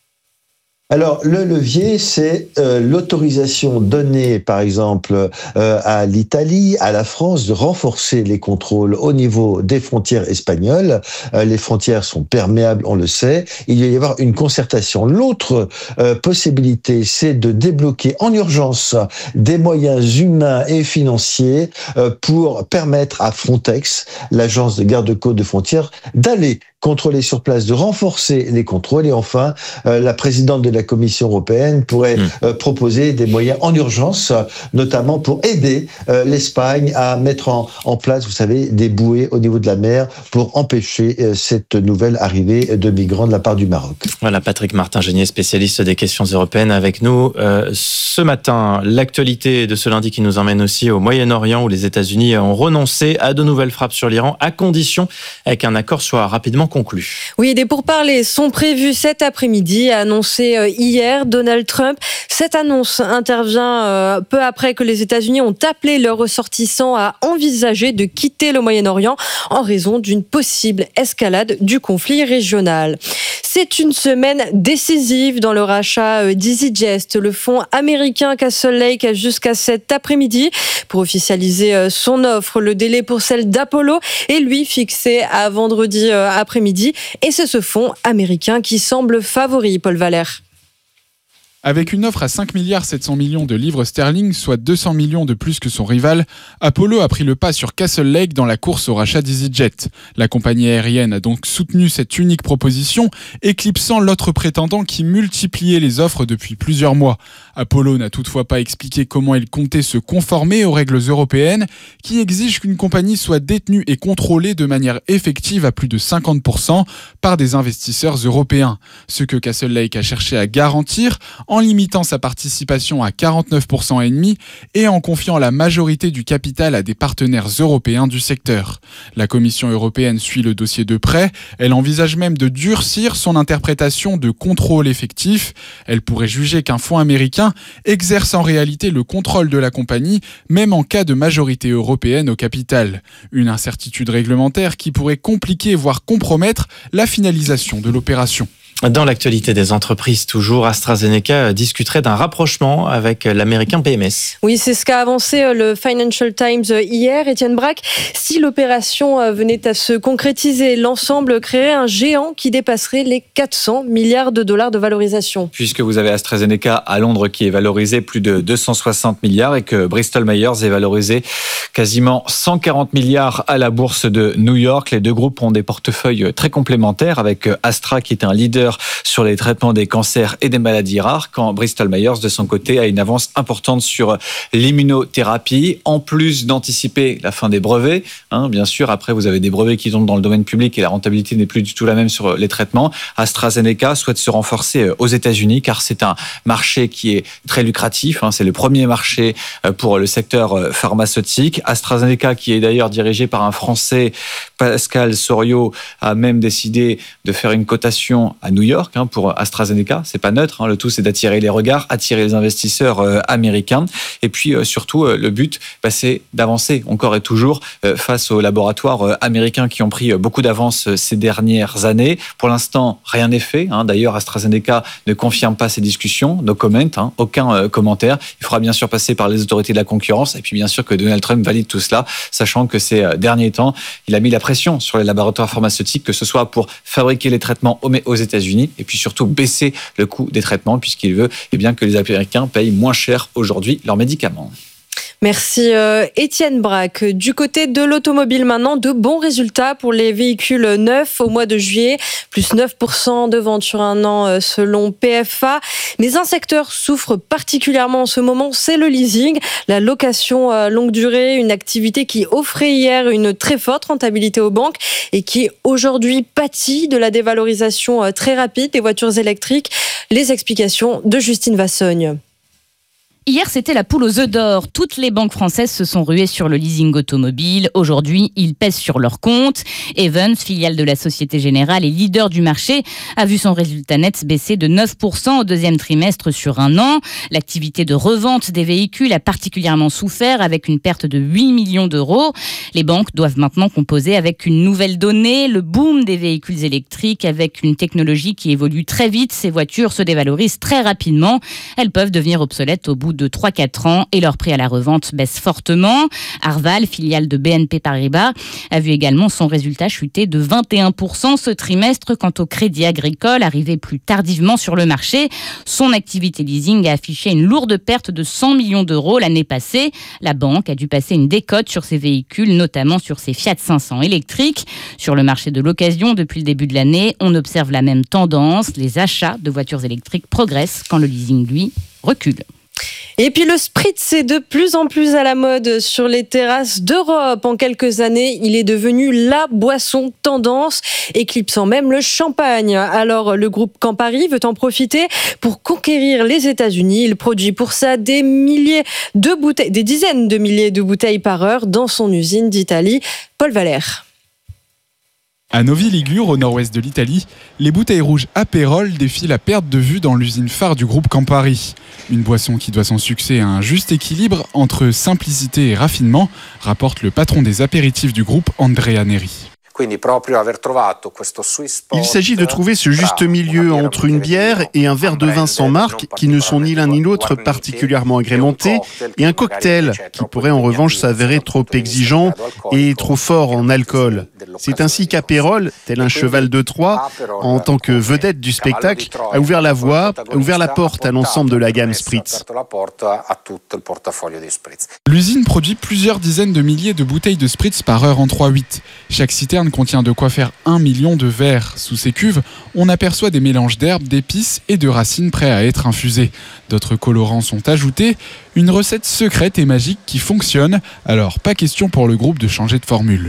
Alors, le levier, c'est euh, l'autorisation donnée, par exemple, euh, à l'Italie, à la France, de renforcer les contrôles au niveau des frontières espagnoles. Euh, les frontières sont perméables, on le sait. Il va y avoir une concertation. L'autre euh, possibilité, c'est de débloquer en urgence des moyens humains et financiers euh, pour permettre à Frontex, l'agence de garde-côtes de frontières, d'aller contrôler sur place, de renforcer les contrôles. Et enfin, euh, la présidente de la Commission européenne pourrait mmh. euh, proposer des moyens en urgence, notamment pour aider euh, l'Espagne à mettre en, en place, vous savez, des bouées au niveau de la mer pour empêcher euh, cette nouvelle arrivée de migrants de la part du Maroc. Voilà, Patrick Martin-Genier, spécialiste des questions européennes avec nous. Euh, ce matin, l'actualité de ce lundi qui nous emmène aussi au Moyen-Orient où les États-Unis ont renoncé à de nouvelles frappes sur l'Iran à condition qu'un accord soit rapidement conclu. Oui, des pourparlers sont prévus cet après-midi, a annoncé hier Donald Trump. Cette annonce intervient peu après que les États-Unis ont appelé leurs ressortissants à envisager de quitter le Moyen-Orient en raison d'une possible escalade du conflit régional. C'est une semaine décisive dans le rachat d'EasyJet. Le fonds américain Castle Lake a jusqu'à cet après-midi pour officialiser son offre. Le délai pour celle d'Apollo est lui fixé à vendredi après-midi. Et c'est ce fonds américain qui semble favori, Paul Valère. Avec une offre à cinq milliards sept cents millions de livres sterling, soit deux cents millions de plus que son rival, Apollo a pris le pas sur Castle Lake dans la course au rachat d'EasyJet. La compagnie aérienne a donc soutenu cette unique proposition, éclipsant l'autre prétendant qui multipliait les offres depuis plusieurs mois. Apollo n'a toutefois pas expliqué comment il comptait se conformer aux règles européennes qui exigent qu'une compagnie soit détenue et contrôlée de manière effective à plus de cinquante pour cent par des investisseurs européens. Ce que Castle Lake a cherché à garantir en limitant sa participation à quarante-neuf pour cent et demi et en confiant la majorité du capital à des partenaires européens du secteur. La Commission européenne suit le dossier de près. Elle envisage même de durcir son interprétation de contrôle effectif. Elle pourrait juger qu'un fonds américain exerce en réalité le contrôle de la compagnie, même en cas de majorité européenne au capital. Une incertitude réglementaire qui pourrait compliquer voire compromettre la finalisation de l'opération. Dans l'actualité des entreprises, toujours, AstraZeneca discuterait d'un rapprochement avec l'américain B M S. Oui, c'est ce qu'a avancé le Financial Times hier, Étienne Braque. Si l'opération venait à se concrétiser, l'ensemble créerait un géant qui dépasserait les quatre cents milliards de dollars de valorisation. Puisque vous avez AstraZeneca à Londres qui est valorisé plus de deux cent soixante milliards et que Bristol Myers est valorisé quasiment cent quarante milliards à la bourse de New York. Les deux groupes ont des portefeuilles très complémentaires avec Astra qui est un leader sur les traitements des cancers et des maladies rares, quand Bristol Myers, de son côté, a une avance importante sur l'immunothérapie, en plus d'anticiper la fin des brevets. Hein, bien sûr, après, vous avez des brevets qui tombent dans le domaine public et la rentabilité n'est plus du tout la même sur les traitements. AstraZeneca souhaite se renforcer aux États-Unis, car c'est un marché qui est très lucratif. Hein, c'est le premier marché pour le secteur pharmaceutique. AstraZeneca, qui est d'ailleurs dirigé par un Français, Pascal Soriot, a même décidé de faire une cotation à New York hein, pour AstraZeneca. C'est pas neutre. Hein. Le tout, c'est d'attirer les regards, attirer les investisseurs euh, américains. Et puis euh, surtout, euh, le but, bah, c'est d'avancer encore et toujours euh, face aux laboratoires euh, américains qui ont pris euh, beaucoup d'avance euh, ces dernières années. Pour l'instant, rien n'est fait. Hein. D'ailleurs, AstraZeneca ne confirme pas ces discussions. No comment, hein, aucun euh, commentaire. Il faudra bien sûr passer par les autorités de la concurrence. Et puis bien sûr que Donald Trump valide tout cela, sachant que ces euh, derniers temps, il a mis la pression sur les laboratoires pharmaceutiques, que ce soit pour fabriquer les traitements aux États-Unis et puis surtout baisser le coût des traitements, puisqu'il veut eh bien, que les Américains payent moins cher aujourd'hui leurs médicaments. Merci euh, Étienne Braque. Du côté de l'automobile maintenant, de bons résultats pour les véhicules neufs au mois de juillet, plus neuf pour cent de ventes sur un an euh, selon P F A. Mais un secteur souffre particulièrement en ce moment, c'est le leasing, la location euh, longue durée, une activité qui offrait hier une très forte rentabilité aux banques et qui aujourd'hui pâtit de la dévalorisation euh, très rapide des voitures électriques. Les explications de Justine Vassogne. Hier, c'était la poule aux œufs d'or. Toutes les banques françaises se sont ruées sur le leasing automobile. Aujourd'hui, ils pèsent sur leur compte. Evans, filiale de la Société Générale et leader du marché, a vu son résultat net baisser de neuf pour cent au deuxième trimestre sur un an. L'activité de revente des véhicules a particulièrement souffert avec une perte de huit millions d'euros. Les banques doivent maintenant composer avec une nouvelle donnée, le boom des véhicules électriques avec une technologie qui évolue très vite. Ces voitures se dévalorisent très rapidement. Elles peuvent devenir obsolètes au bout de trois à quatre ans et leur prix à la revente baisse fortement. Arval, filiale de B N P Paribas, a vu également son résultat chuter de vingt et un pour cent ce trimestre. Quant au Crédit Agricole, arrivé plus tardivement sur le marché, son activité leasing a affiché une lourde perte de cent millions d'euros l'année passée. La banque a dû passer une décote sur ses véhicules, notamment sur ses Fiat cinq cents électriques. Sur le marché de l'occasion, depuis le début de l'année, on observe la même tendance. Les achats de voitures électriques progressent quand le leasing, lui, recule. Et puis le spritz est de plus en plus à la mode sur les terrasses d'Europe. En quelques années, il est devenu la boisson tendance, éclipsant même le champagne. Alors le groupe Campari veut en profiter pour conquérir les États-Unis. Il produit pour ça des milliers de bouteilles, des dizaines de milliers de bouteilles par heure dans son usine d'Italie. Paul Valère. À Novi Ligure, au nord-ouest de l'Italie, les bouteilles rouges Aperol défient la perte de vue dans l'usine phare du groupe Campari. Une boisson qui doit son succès à un juste équilibre entre simplicité et raffinement, rapporte le patron des apéritifs du groupe, Andrea Neri. Il s'agit de trouver ce juste milieu entre une bière et un verre de vin sans marque, qui ne sont ni l'un ni l'autre particulièrement agrémentés, et un cocktail qui pourrait en revanche s'avérer trop exigeant et trop fort en alcool. C'est ainsi qu'Aperol, tel un cheval de Troie, en tant que vedette du spectacle, a ouvert la voie, a ouvert la porte à l'ensemble de la gamme Spritz. L'usine produit plusieurs dizaines de milliers de bouteilles de Spritz par heure en trois huit. Chaque citerne contient de quoi faire un million de verres. Sous ces cuves, on aperçoit des mélanges d'herbes, d'épices et de racines prêts à être infusés. D'autres colorants sont ajoutés. Une recette secrète et magique qui fonctionne. Alors, pas question pour le groupe de changer de formule.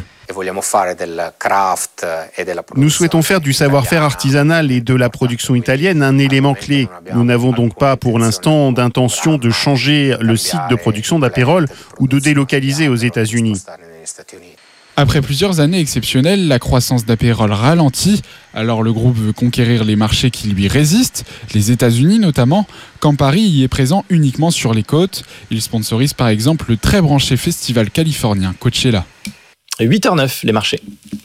Nous souhaitons faire du savoir-faire artisanal et de la production italienne un élément clé. Nous n'avons donc pas pour l'instant d'intention de changer le site de production d'Aperol ou de délocaliser aux États-Unis. Après plusieurs années exceptionnelles, la croissance d'Aperol ralentit. Alors le groupe veut conquérir les marchés qui lui résistent, les États-Unis notamment. Campari y est présent uniquement sur les côtes. Il sponsorise par exemple le très branché festival californien Coachella. huit heures neuf, les marchés.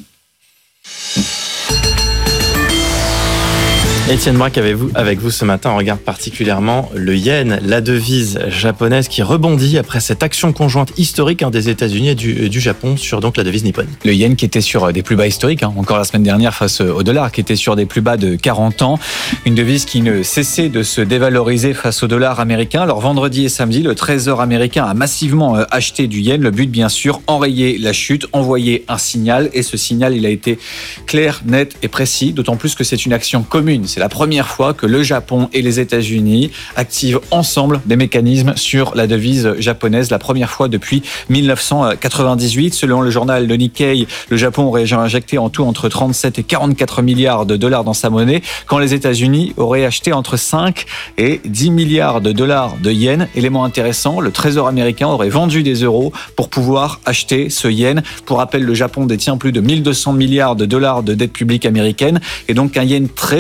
Étienne Braque, avec vous, avec vous ce matin, on regarde particulièrement le yen, la devise japonaise qui rebondit après cette action conjointe historique hein, des États-Unis et du, du Japon sur donc la devise nippone. Le yen qui était sur des plus bas historiques, hein, encore la semaine dernière face au dollar, qui était sur des plus bas de quarante ans. Une devise qui ne cessait de se dévaloriser face au dollar américain. Alors vendredi et samedi, le Trésor américain a massivement acheté du yen. Le but, bien sûr, enrayer la chute, envoyer un signal. Et ce signal, il a été clair, net et précis, d'autant plus que c'est une action commune. C'est la première fois que le Japon et les États-Unis activent ensemble des mécanismes sur la devise japonaise, la première fois depuis mille neuf cent quatre-vingt-dix-huit. Selon le journal Le Nikkei, le Japon aurait injecté en tout entre trente-sept et quarante-quatre milliards de dollars dans sa monnaie, quand les États-Unis auraient acheté entre cinq et dix milliards de dollars de yens. Élément intéressant, le Trésor américain aurait vendu des euros pour pouvoir acheter ce yen. Pour rappel, le Japon détient plus de mille deux cents milliards de dollars de dette publique américaine et donc un yen très sous-évalué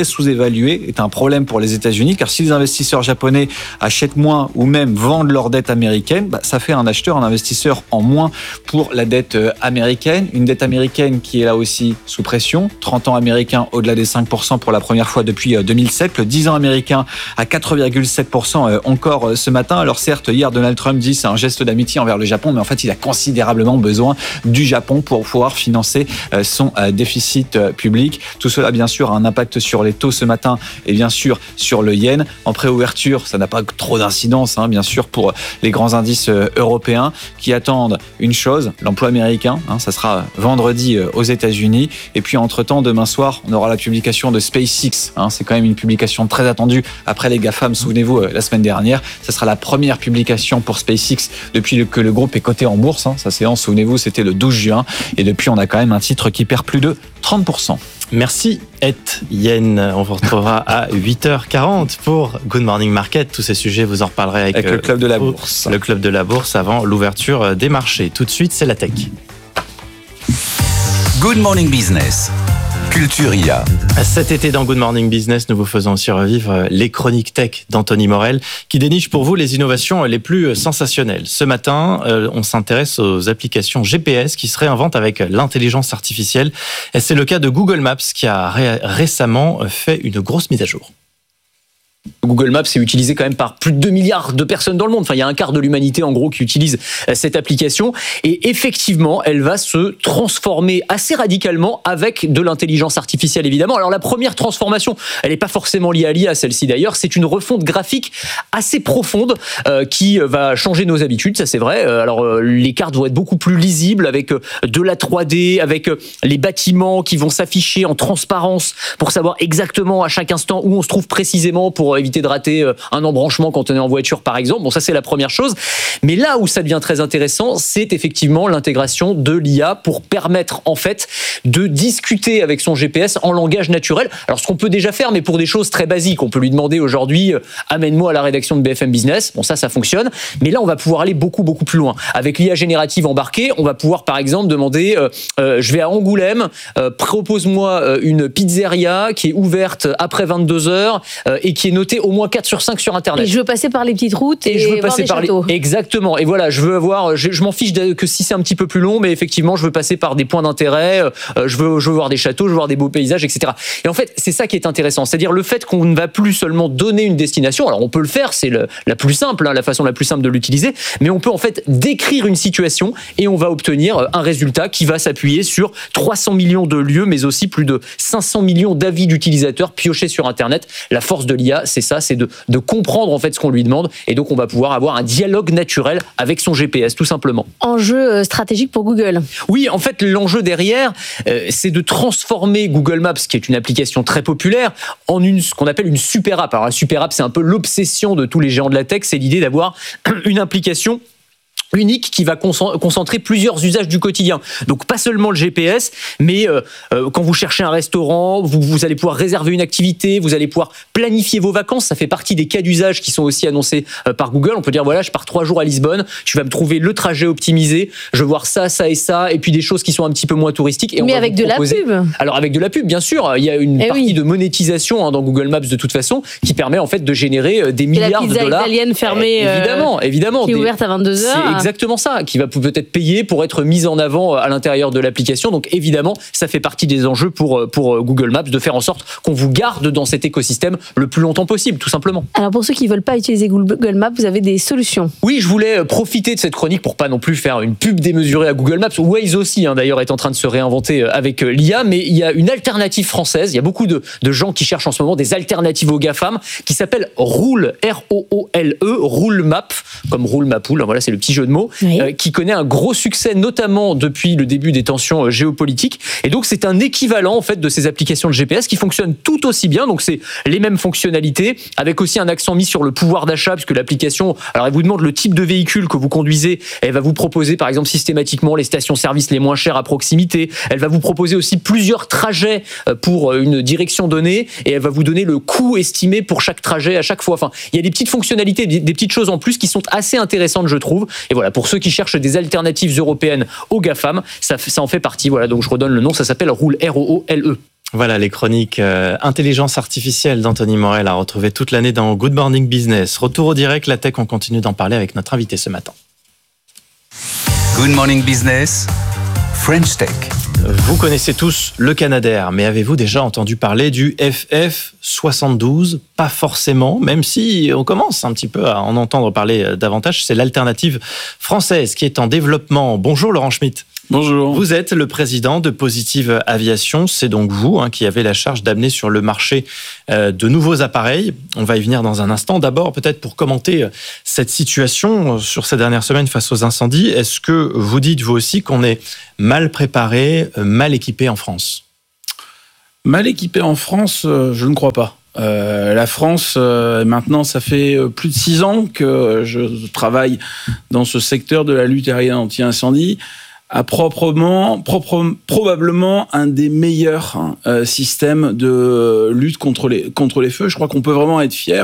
dévalué est un problème pour les États-Unis, car si les investisseurs japonais achètent moins ou même vendent leur dette américaine, bah, ça fait un acheteur, un investisseur en moins pour la dette américaine. Une dette américaine qui est là aussi sous pression. trente ans américains au-delà des cinq pour cent pour la première fois depuis deux mille sept. Le dix ans américain à quatre virgule sept pour cent encore ce matin. Alors certes, hier, Donald Trump dit c'est un geste d'amitié envers le Japon, mais en fait, il a considérablement besoin du Japon pour pouvoir financer son déficit public. Tout cela, bien sûr, a un impact sur les taux ce matin et bien sûr sur le yen. En préouverture, ça n'a pas trop d'incidence, hein, bien sûr, pour les grands indices européens qui attendent une chose, l'emploi américain. Hein, ça sera vendredi aux États-Unis. Et puis, entre-temps, demain soir, on aura la publication de SpaceX. Hein, c'est quand même une publication très attendue après les GAFAM, souvenez-vous, la semaine dernière. Ça sera la première publication pour SpaceX depuis que le groupe est coté en bourse. Hein. Sa séance, souvenez-vous, c'était le douze juin. Et depuis, on a quand même un titre qui perd plus de trente pour cent. Merci, Et Yen. On vous retrouvera à huit heures quarante pour Good Morning Market. Tous ces sujets, vous en reparlerez avec, avec le Club de la Bourse. Le Club de la Bourse avant l'ouverture des marchés. Tout de suite, c'est la tech. Good Morning Business. Culture I A. Cet été dans Good Morning Business, nous vous faisons aussi revivre les chroniques tech d'Anthony Morel qui déniche pour vous les innovations les plus sensationnelles. Ce matin, on s'intéresse aux applications G P S qui se réinventent avec l'intelligence artificielle. Et c'est le cas de Google Maps qui a ré- récemment fait une grosse mise à jour. Google Maps est utilisé quand même par plus de deux milliards de personnes dans le monde. Enfin, il y a un quart de l'humanité, en gros, qui utilise cette application. Et effectivement, elle va se transformer assez radicalement avec de l'intelligence artificielle, évidemment. Alors, la première transformation, elle n'est pas forcément liée à l'I A, celle-ci d'ailleurs. C'est une refonte graphique assez profonde euh, qui va changer nos habitudes, ça c'est vrai. Alors, euh, les cartes vont être beaucoup plus lisibles avec euh, de la trois D, avec euh, les bâtiments qui vont s'afficher en transparence pour savoir exactement à chaque instant où on se trouve précisément pour éviter de rater un embranchement quand on est en voiture, par exemple. Bon, ça, c'est la première chose. Mais là où ça devient très intéressant, c'est effectivement l'intégration de l'I A pour permettre, en fait, de discuter avec son G P S en langage naturel. Alors, ce qu'on peut déjà faire, mais pour des choses très basiques. On peut lui demander aujourd'hui, euh, amène-moi à la rédaction de B F M Business. Bon, ça, ça fonctionne. Mais là, on va pouvoir aller beaucoup, beaucoup plus loin. Avec l'I A générative embarquée, on va pouvoir, par exemple, demander, euh, euh, je vais à Angoulême, euh, propose-moi euh, une pizzeria qui est ouverte après vingt-deux heures euh, et qui est notée au moins quatre sur cinq sur Internet. Et je veux passer par les petites routes et, et je veux voir passer des par châteaux. Les... Exactement. Et voilà, je veux avoir, je, je m'en fiche de, que si c'est un petit peu plus long, mais effectivement, je veux passer par des points d'intérêt, euh, je veux, je veux voir des châteaux, je veux voir des beaux paysages, et cetera. Et en fait, c'est ça qui est intéressant. C'est-à-dire le fait qu'on ne va plus seulement donner une destination. Alors, on peut le faire, c'est le, la plus simple, hein, la façon la plus simple de l'utiliser, mais on peut en fait décrire une situation et on va obtenir un résultat qui va s'appuyer sur trois cents millions de lieux, mais aussi plus de cinq cents millions d'avis d'utilisateurs piochés sur Internet. La force de l'I A, c'est ça, c'est de, de comprendre en fait ce qu'on lui demande, et donc on va pouvoir avoir un dialogue naturel avec son G P S, tout simplement. Enjeu stratégique pour Google. Oui, en fait, l'enjeu derrière, euh, c'est de transformer Google Maps, qui est une application très populaire, en une, ce qu'on appelle une super app. Alors la super app, c'est un peu l'obsession de tous les géants de la tech, c'est l'idée d'avoir une application unique qui va concentrer plusieurs usages du quotidien. Donc pas seulement le G P S, mais euh, euh, quand vous cherchez un restaurant, vous, vous allez pouvoir réserver une activité, vous allez pouvoir planifier vos vacances. Ça fait partie des cas d'usage qui sont aussi annoncés euh, par Google. On peut dire voilà, je pars trois jours à Lisbonne, tu vas me trouver le trajet optimisé, je veux voir ça, ça et ça, et puis des choses qui sont un petit peu moins touristiques. Et mais on avec de proposer... la pub. Alors avec de la pub, bien sûr, il y a une eh partie oui. de monétisation hein, dans Google Maps de toute façon qui permet en fait de générer des milliards de dollars. La pizza italienne fermée, euh, évidemment, évidemment, qui est des... ouverte à vingt-deux heures. C'est exactement ça, qui va peut-être payer pour être mise en avant à l'intérieur de l'application. Donc évidemment, ça fait partie des enjeux pour, pour Google Maps, de faire en sorte qu'on vous garde dans cet écosystème le plus longtemps possible, tout simplement. Alors pour ceux qui ne veulent pas utiliser Google Maps, vous avez des solutions. Oui, je voulais profiter de cette chronique pour pas non plus faire une pub démesurée à Google Maps. Waze aussi, hein, d'ailleurs, est en train de se réinventer avec l'I A, mais il y a une alternative française. Il y a beaucoup de, de gens qui cherchent en ce moment des alternatives aux GAFAM, qui s'appelle Roule, R O O L E, Roule Map, comme Roule ma poule, voilà, c'est le petit jeu de mots, oui. euh, qui connaît un gros succès, notamment depuis le début des tensions géopolitiques. Et donc, c'est un équivalent, en fait, de ces applications de G P S qui fonctionnent tout aussi bien. Donc, c'est les mêmes fonctionnalités, avec aussi un accent mis sur le pouvoir d'achat, puisque l'application, alors, elle vous demande le type de véhicule que vous conduisez. Elle va vous proposer, par exemple, systématiquement les stations-service les moins chères à proximité. Elle va vous proposer aussi plusieurs trajets pour une direction donnée, et elle va vous donner le coût estimé pour chaque trajet à chaque fois. Enfin, il y a des petites fonctionnalités, des petites choses en plus qui sont assez intéressantes, je trouve. Et voilà, pour ceux qui cherchent des alternatives européennes aux GAFAM, ça, ça en fait partie. Voilà, donc je redonne le nom, ça s'appelle Roule, R O O L E. Voilà les chroniques euh, intelligence artificielle d'Anthony Morel à retrouver toute l'année dans Good Morning Business. Retour au direct, la tech, on continue d'en parler avec notre invité ce matin. Good Morning Business, French Tech. Vous connaissez tous le Canadair, mais avez-vous déjà entendu parler du F F soixante-douze ? Pas forcément, même si on commence un petit peu à en entendre parler davantage. C'est l'alternative française qui est en développement. Bonjour Laurent Schmitt. Bonjour. Vous êtes le président de Positive Aviation. C'est donc vous hein, qui avez la charge d'amener sur le marché euh, de nouveaux appareils. On va y venir dans un instant. D'abord, peut-être pour commenter cette situation sur ces dernières semaines face aux incendies, est-ce que vous dites vous aussi qu'on est mal préparé, mal équipé en France ? Mal équipé en France, euh, je ne crois pas. Euh, la France, euh, maintenant, ça fait plus de six ans que je travaille dans ce secteur de la lutte aérienne anti-incendie, a proprement, propre, probablement un des meilleurs hein, euh, systèmes de lutte contre les, contre les feux. Je crois qu'on peut vraiment être fier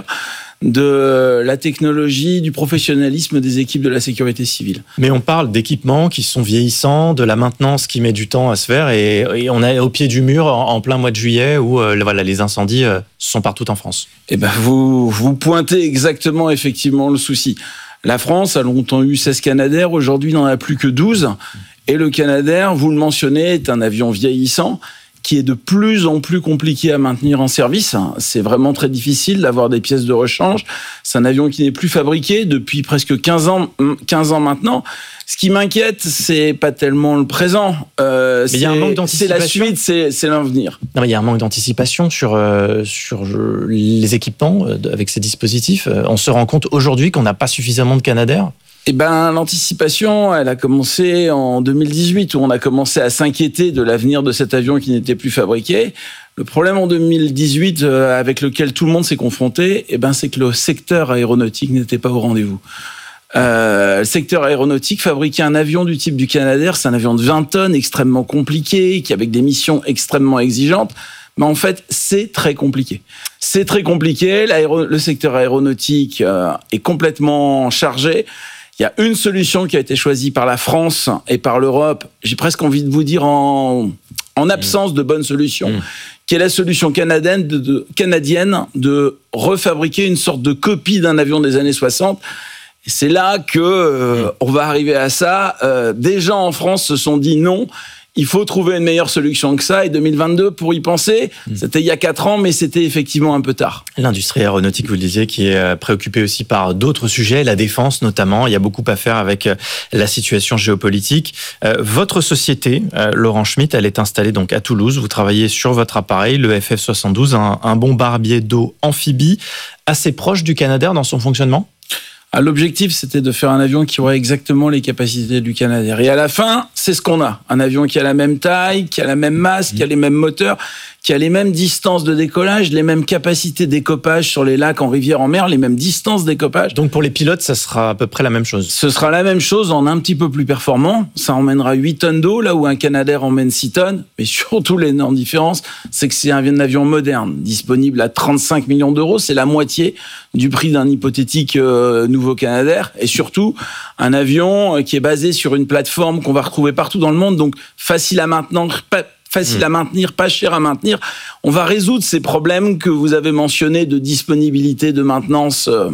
de la technologie, du professionnalisme des équipes de la sécurité civile. Mais on parle d'équipements qui sont vieillissants, de la maintenance qui met du temps à se faire, et, et on est au pied du mur en, en plein mois de juillet où euh, voilà, les incendies euh, sont partout en France. Eh ben, vous, vous pointez exactement effectivement le souci. La France a longtemps eu seize Canadair, aujourd'hui il n'en a plus que douze. Et le Canadair, vous le mentionnez, est un avion vieillissant qui est de plus en plus compliqué à maintenir en service. C'est vraiment très difficile d'avoir des pièces de rechange. C'est un avion qui n'est plus fabriqué depuis presque quinze ans, quinze ans maintenant. Ce qui m'inquiète, c'est pas tellement le présent. Euh, mais il y a un manque d'anticipation. C'est la suite, c'est, c'est l'avenir. Non, mais il y a un manque d'anticipation sur, euh, sur les équipements euh, avec ces dispositifs. Euh, on se rend compte aujourd'hui qu'on n'a pas suffisamment de Canadair. Eh ben, l'anticipation, elle a commencé en deux mille dix-huit, où on a commencé à s'inquiéter de l'avenir de cet avion qui n'était plus fabriqué. Le problème en deux mille dix-huit, euh, avec lequel tout le monde s'est confronté, eh ben, c'est que le secteur aéronautique n'était pas au rendez-vous. Euh, le secteur aéronautique fabriquait un avion du type du Canadair, c'est un avion de vingt tonnes, extrêmement compliqué, qui avec des missions extrêmement exigeantes. Mais en fait, c'est très compliqué. C'est très compliqué. L'aéro- le secteur aéronautique euh, est complètement chargé. Il y a une solution qui a été choisie par la France et par l'Europe, j'ai presque envie de vous dire en, en absence de bonne solution, mmh. qui est la solution canadienne de, de, canadienne de refabriquer une sorte de copie d'un avion des années soixante. Et c'est là que euh, on va arriver à ça. Euh, des gens en France se sont dit non, il faut trouver une meilleure solution que ça. Et deux mille vingt-deux, pour y penser, mmh. c'était il y a quatre ans, mais c'était effectivement un peu tard. L'industrie aéronautique, vous le disiez, qui est préoccupée aussi par d'autres sujets, la défense notamment. Il y a beaucoup à faire avec la situation géopolitique. Euh, votre société, euh, Laurent Schmitt, elle est installée donc à Toulouse. Vous travaillez sur votre appareil, le F F soixante-douze, un, un bombardier d'eau amphibie, assez proche du Canadair dans son fonctionnement ? L'objectif, c'était de faire un avion qui aurait exactement les capacités du Canadair. Et à la fin, c'est ce qu'on a. Un avion qui a la même taille, qui a la même masse, qui a les mêmes moteurs, qui a les mêmes distances de décollage, les mêmes capacités d'écopage sur les lacs, en rivière, en mer, les mêmes distances d'écopage. Donc pour les pilotes, ça sera à peu près la même chose. Ce sera la même chose en un petit peu plus performant. Ça emmènera huit tonnes d'eau, là où un Canadair emmène six tonnes. Mais surtout, l'énorme différence, c'est que c'est un avion moderne, disponible à trente-cinq millions d'euros. C'est la moitié du prix d'un hypothétique euh, nouveau Canadair. Et surtout, un avion qui est basé sur une plateforme qu'on va retrouver partout dans le monde, donc facile à maintenir, pas, facile mmh. à maintenir, pas cher à maintenir. On va résoudre ces problèmes que vous avez mentionnés de disponibilité, de maintenance. Euh.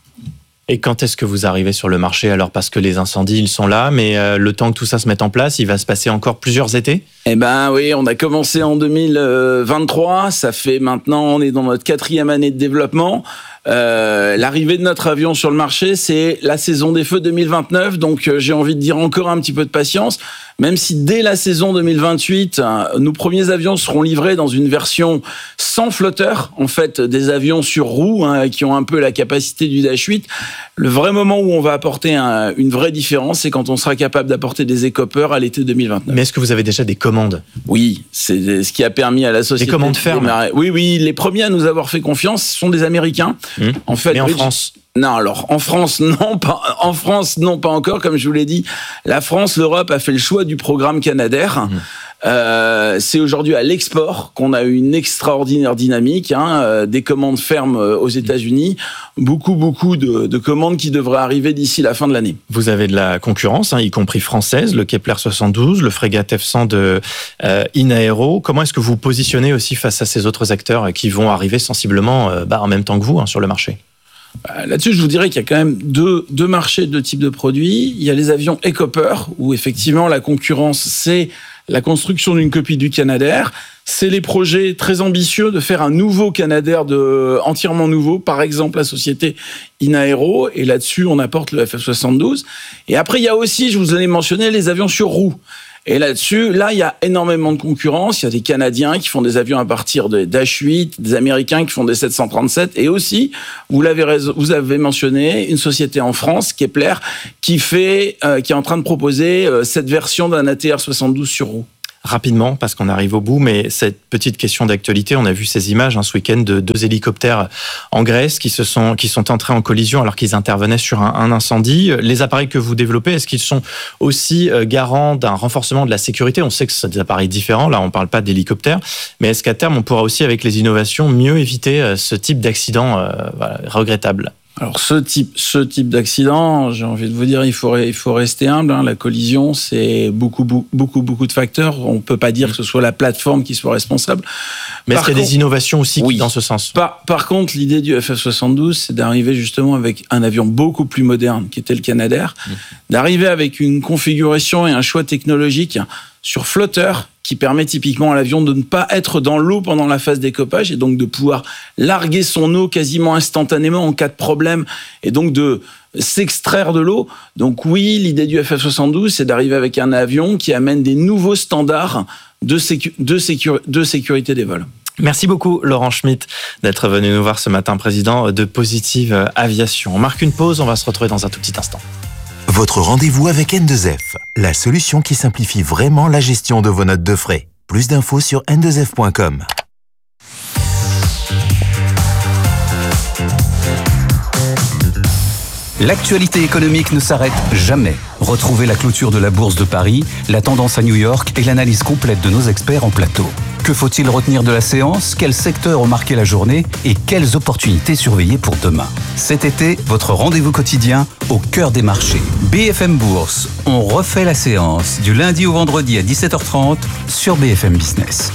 Et quand est-ce que vous arrivez sur le marché ? Alors, parce que les incendies, ils sont là, mais euh, le temps que tout ça se mette en place, il va se passer encore plusieurs étés ? Eh ben oui, on a commencé en deux mille vingt-trois. Ça fait maintenant, on est dans notre quatrième année de développement. Euh, l'arrivée de notre avion sur le marché, c'est la saison des feux deux mille vingt-neuf. Donc, euh, j'ai envie de dire encore un petit peu de patience. Même si dès la saison deux mille vingt-huit, euh, nos premiers avions seront livrés dans une version sans flotteur. En fait, des avions sur roues hein, qui ont un peu la capacité du Dash huit. Le vrai moment où on va apporter un, une vraie différence, c'est quand on sera capable d'apporter des écopeurs à l'été deux mille vingt-neuf. Mais est-ce que vous avez déjà des commandes ? Oui, c'est ce qui a permis à la société... Des commandes fermes ? Oui, oui, les premiers à nous avoir fait confiance sont des Américains. Mmh. En fait, mais en France ? Non, alors en France, non, pas en France, non, pas encore. Comme je vous l'ai dit, la France, l'Europe a fait le choix du programme Canadair. Mmh. Euh, c'est aujourd'hui à l'export qu'on a une extraordinaire dynamique, hein, euh, des commandes fermes aux États-Unis, beaucoup beaucoup de, de commandes qui devraient arriver d'ici la fin de l'année. Vous avez de la concurrence, hein, y compris française, le Kepler soixante-douze, le frégate F cent de euh, Inaero. Comment est-ce que vous vous positionnez aussi face à ces autres acteurs qui vont arriver sensiblement euh, bah, en même temps que vous, hein, sur le marché? Là-dessus, je vous dirais qu'il y a quand même deux, deux marchés, deux types de produits. Il y a les avions Hecopter, où effectivement la concurrence, c'est la construction d'une copie du Canadair. C'est les projets très ambitieux de faire un nouveau Canadair de, entièrement nouveau, par exemple la société Inaero, et là-dessus on apporte le F F soixante-douze. Et après, il y a aussi, je vous l'ai mentionné, les avions sur roues. Et là-dessus, là, il y a énormément de concurrence. Il y a des Canadiens qui font des avions à partir de Dash huit, des Américains qui font des sept cent trente-sept, et aussi, vous l'avez vous avez mentionné, une société en France, Kepler, qui fait, euh, qui est en train de proposer euh, cette version d'un A T R soixante-douze sur roue. Rapidement, parce qu'on arrive au bout, mais cette petite question d'actualité, on a vu ces images hein, ce week-end de deux hélicoptères en Grèce qui se sont qui sont entrés en collision alors qu'ils intervenaient sur un, un incendie. Les appareils que vous développez, est-ce qu'ils sont aussi garants d'un renforcement de la sécurité? On sait que c'est des appareils différents, là on ne parle pas d'hélicoptères, mais est-ce qu'à terme on pourra aussi avec les innovations mieux éviter ce type d'accident euh, voilà, regrettable? Alors ce type, ce type d'accident, j'ai envie de vous dire, il faut, il faut rester humble. Hein. La collision, c'est beaucoup, beaucoup, beaucoup, beaucoup de facteurs. On peut pas dire que ce soit la plateforme qui soit responsable. Mais est-ce qu'il y a des innovations aussi oui. dans ce sens? Par, par contre, l'idée du F F soixante-douze, c'est d'arriver justement avec un avion beaucoup plus moderne, qui était le Canadair, mmh. d'arriver avec une configuration et un choix technologique sur flotteur, qui permet typiquement à l'avion de ne pas être dans l'eau pendant la phase d'écopage et donc de pouvoir larguer son eau quasiment instantanément en cas de problème et donc de s'extraire de l'eau. Donc oui, l'idée du F F soixante-douze, c'est d'arriver avec un avion qui amène des nouveaux standards de, sécu- de, sécu- de sécurité des vols. Merci beaucoup Laurent Schmitt d'être venu nous voir ce matin, président de Positive Aviation. On marque une pause, on va se retrouver dans un tout petit instant. Votre rendez-vous avec N deux F, la solution qui simplifie vraiment la gestion de vos notes de frais. Plus d'infos sur N deux F point com. L'actualité économique ne s'arrête jamais. Retrouvez la clôture de la Bourse de Paris, la tendance à New York et l'analyse complète de nos experts en plateau. Que faut-il retenir de la séance? Quels secteurs ont marqué la journée? Et quelles opportunités surveiller pour demain? Cet été, votre rendez-vous quotidien au cœur des marchés. B F M Bourse, on refait la séance du lundi au vendredi à dix-sept heures trente sur B F M Business.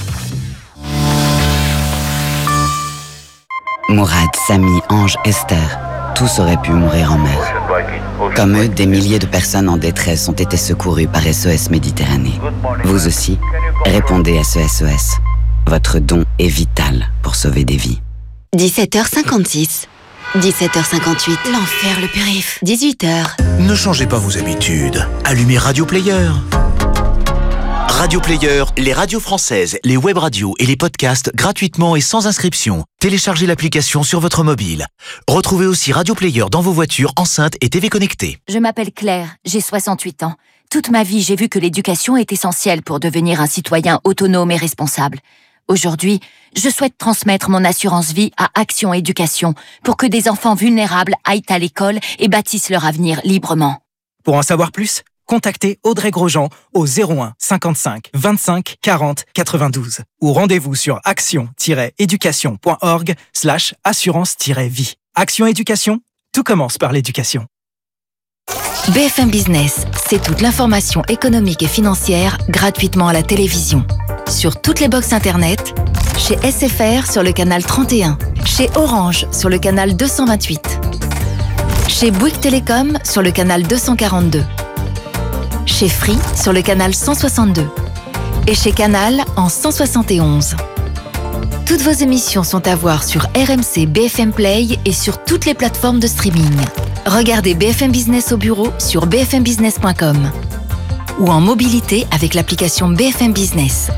Mourad, Samy, Ange, Esther, tous auraient pu mourir en mer. Comme eux, des milliers de personnes en détresse ont été secourues par S O S Méditerranée. Vous aussi, répondez à ce S O S. Votre don est vital pour sauver des vies. dix-sept heures cinquante-six. dix-sept heures cinquante-huit. L'enfer, le périph'. dix-huit heures. Ne changez pas vos habitudes. Allumez Radio Player. Radio Player, les radios françaises, les web radios et les podcasts gratuitement et sans inscription. Téléchargez l'application sur votre mobile. Retrouvez aussi Radio Player dans vos voitures, enceintes et T V connectées. Je m'appelle Claire, j'ai soixante-huit ans. Toute ma vie, j'ai vu que l'éducation est essentielle pour devenir un citoyen autonome et responsable. Aujourd'hui, je souhaite transmettre mon assurance vie à Action Éducation pour que des enfants vulnérables aillent à l'école et bâtissent leur avenir librement. Pour en savoir plus, contactez Audrey Grosjean au zéro un cinquante-cinq vingt-cinq quarante quatre-vingt-douze ou rendez-vous sur action-éducation.org slash assurance-vie. Action Éducation, tout commence par l'éducation. B F M Business, c'est toute l'information économique et financière gratuitement à la télévision. Sur toutes les box internet, chez S F R sur le canal trente et un, chez Orange sur le canal deux cent vingt-huit, chez Bouygues Télécom sur le canal deux cent quarante-deux, chez Free sur le canal cent soixante-deux et chez Canal en cent soixante et onze. Toutes vos émissions sont à voir sur R M C B F M Play et sur toutes les plateformes de streaming. Regardez B F M Business au bureau sur b f m business point com ou en mobilité avec l'application B F M Business.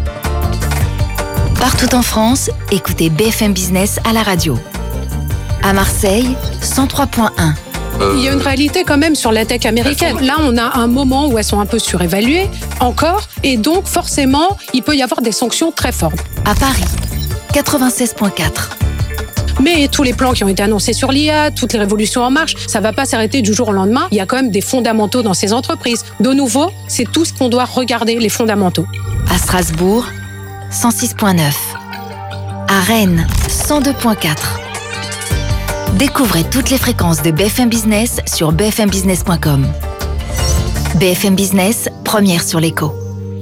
Partout en France, écoutez B F M Business à la radio. À Marseille, cent trois point un. Il y a une réalité quand même sur la tech américaine. Là, on a un moment où elles sont un peu surévaluées, encore, et donc forcément, il peut y avoir des sanctions très fortes. À Paris, quatre-vingt-seize point quatre. Mais tous les plans qui ont été annoncés sur l'I A, toutes les révolutions en marche, ça va pas s'arrêter du jour au lendemain. Il y a quand même des fondamentaux dans ces entreprises. De nouveau, c'est tout ce qu'on doit regarder, les fondamentaux. À Strasbourg, cent six virgule neuf. À Rennes, cent deux virgule quatre. Découvrez toutes les fréquences de B F M Business sur b f m business point com. B F M Business, première sur l'écho.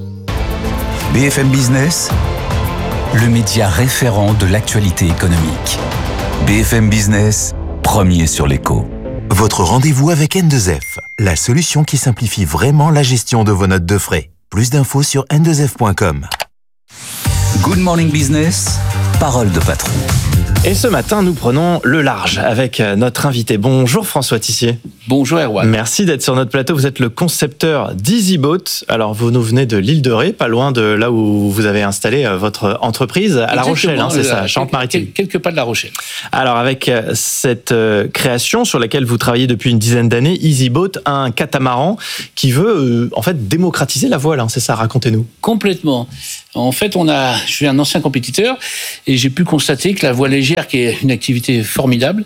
B F M Business, le média référent de l'actualité économique. B F M Business, premier sur l'écho. Votre rendez-vous avec N deux F, la solution qui simplifie vraiment la gestion de vos notes de frais. Plus d'infos sur n deux f point com. Good Morning Business, parole de patron. Et ce matin, nous prenons le large avec notre invité. Bonjour François Tissier. Bonjour Erwan. Merci d'être sur notre plateau. Vous êtes le concepteur d'EasyBoat. Alors, vous nous venez de l'île de Ré, pas loin de là où vous avez installé votre entreprise, à La Rochelle, hein, c'est ça, à Charente-Maritime. Quelques pas de La Rochelle. Alors, avec cette création sur laquelle vous travaillez depuis une dizaine d'années, EasyBoat, un catamaran qui veut en fait démocratiser la voile, hein, c'est ça, racontez-nous. Complètement. En fait, on a, je suis un ancien compétiteur et j'ai pu constater que la voile légère, qui est une activité formidable,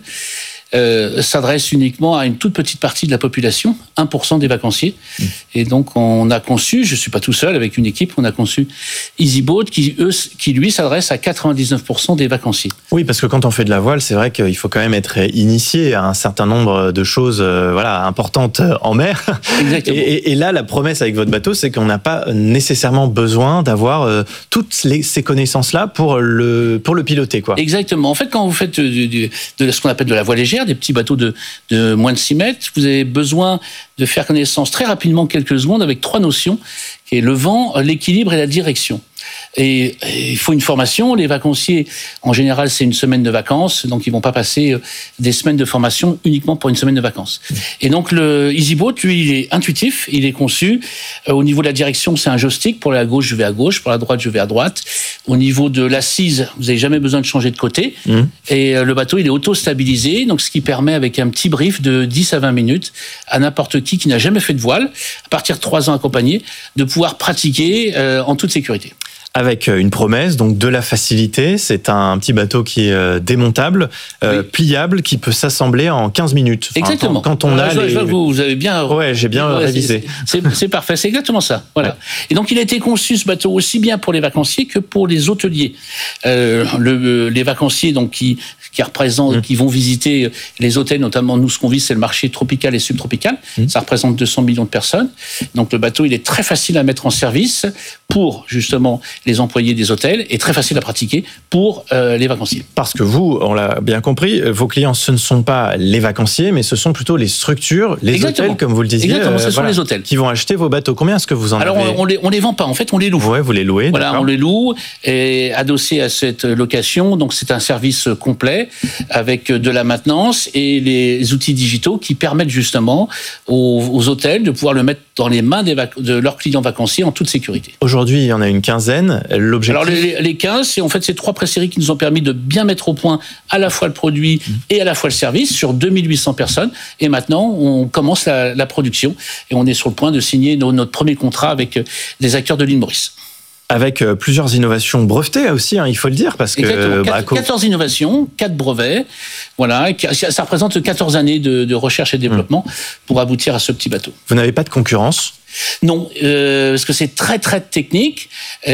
euh, s'adresse uniquement à une toute petite partie de la population, un pour cent des vacanciers. Mmh. Et donc, on a conçu, je ne suis pas tout seul, avec une équipe, on a conçu EasyBoat, qui, eux, qui lui s'adresse à quatre-vingt-dix-neuf pour cent des vacanciers. Oui, parce que quand on fait de la voile, c'est vrai qu'il faut quand même être initié à un certain nombre de choses euh, voilà, importantes en mer. Exactement. Et, et là, la promesse avec votre bateau, c'est qu'on n'a pas nécessairement besoin d'avoir euh, toutes les, ces connaissances-là pour le, pour le piloter, quoi. Exactement. En fait, quand vous faites de, de, de ce qu'on appelle de la voile légère, des petits bateaux de, de moins de six mètres, vous avez besoin de faire connaissance très rapidement, quelques secondes, avec trois notions, qui est le vent, l'équilibre et la direction. Et, et il faut une formation. Les vacanciers, en général, c'est une semaine de vacances, donc ils vont pas passer des semaines de formation uniquement pour une semaine de vacances. Et donc le EasyBoat, lui, il est intuitif, il est conçu. Euh, au niveau de la direction, c'est un joystick. Pour la gauche, je vais à gauche. Pour la droite, je vais à droite. Au niveau de l'assise, vous n'avez jamais besoin de changer de côté. Mmh. Et euh, le bateau, il est auto-stabilisé, donc ce qui permet, avec un petit brief de dix à vingt minutes, à n'importe qui qui n'a jamais fait de voile, à partir de trois ans accompagné, de pouvoir pratiquer euh, en toute sécurité. Avec une promesse, donc de la facilité. C'est un petit bateau qui est démontable, euh, oui. pliable, qui peut s'assembler en quinze minutes. Enfin, exactement. Quand, quand on Là, a je, les... je vois que vous, vous avez bien... Ouais, j'ai bien ouais, révisé. C'est, c'est, c'est parfait, c'est exactement ça. Voilà. Ouais. Et donc, il a été conçu, ce bateau, aussi bien pour les vacanciers que pour les hôteliers. Euh, le, les vacanciers, donc, qui, qui représentent, mmh. qui vont visiter les hôtels, notamment, nous, ce qu'on vise, c'est le marché tropical et subtropical. Mmh. Ça représente deux cents millions de personnes. Donc, le bateau, il est très facile à mettre en service pour, justement, les employés des hôtels et très facile à pratiquer pour euh, les vacanciers. Parce que vous, on l'a bien compris, vos clients, ce ne sont pas les vacanciers, mais ce sont plutôt les structures, les Exactement. hôtels, comme vous le disiez. Exactement, ce euh, sont voilà, les hôtels. Qui vont acheter vos bateaux. Combien est-ce que vous en Alors, avez ? Alors, on, on les, on les vend pas, en fait, on les loue. Ouais, vous les louez, Voilà, d'accord. on les loue, et adossé à cette location, donc c'est un service complet, avec de la maintenance et les outils digitaux qui permettent justement aux, aux hôtels de pouvoir le mettre dans les mains des vac- de leurs clients vacanciers en toute sécurité. Aujourd'hui, il y en a une quinzaine. L'objectif... Alors, les, les quinze, c'est en fait ces trois pré-séries qui nous ont permis de bien mettre au point à la fois le produit et à la fois le service sur deux mille huit cents personnes. Et maintenant, on commence la, la production et on est sur le point de signer nos, notre premier contrat avec des acteurs de l'île Maurice. Avec plusieurs innovations brevetées aussi, hein, il faut le dire, parce que Exactement. Bah, quatorze innovations, quatre brevets, voilà, ça représente quatorze années de, de recherche et développement mmh. pour aboutir à ce petit bateau. Vous n'avez pas de concurrence ? Non, euh, parce que c'est très très technique.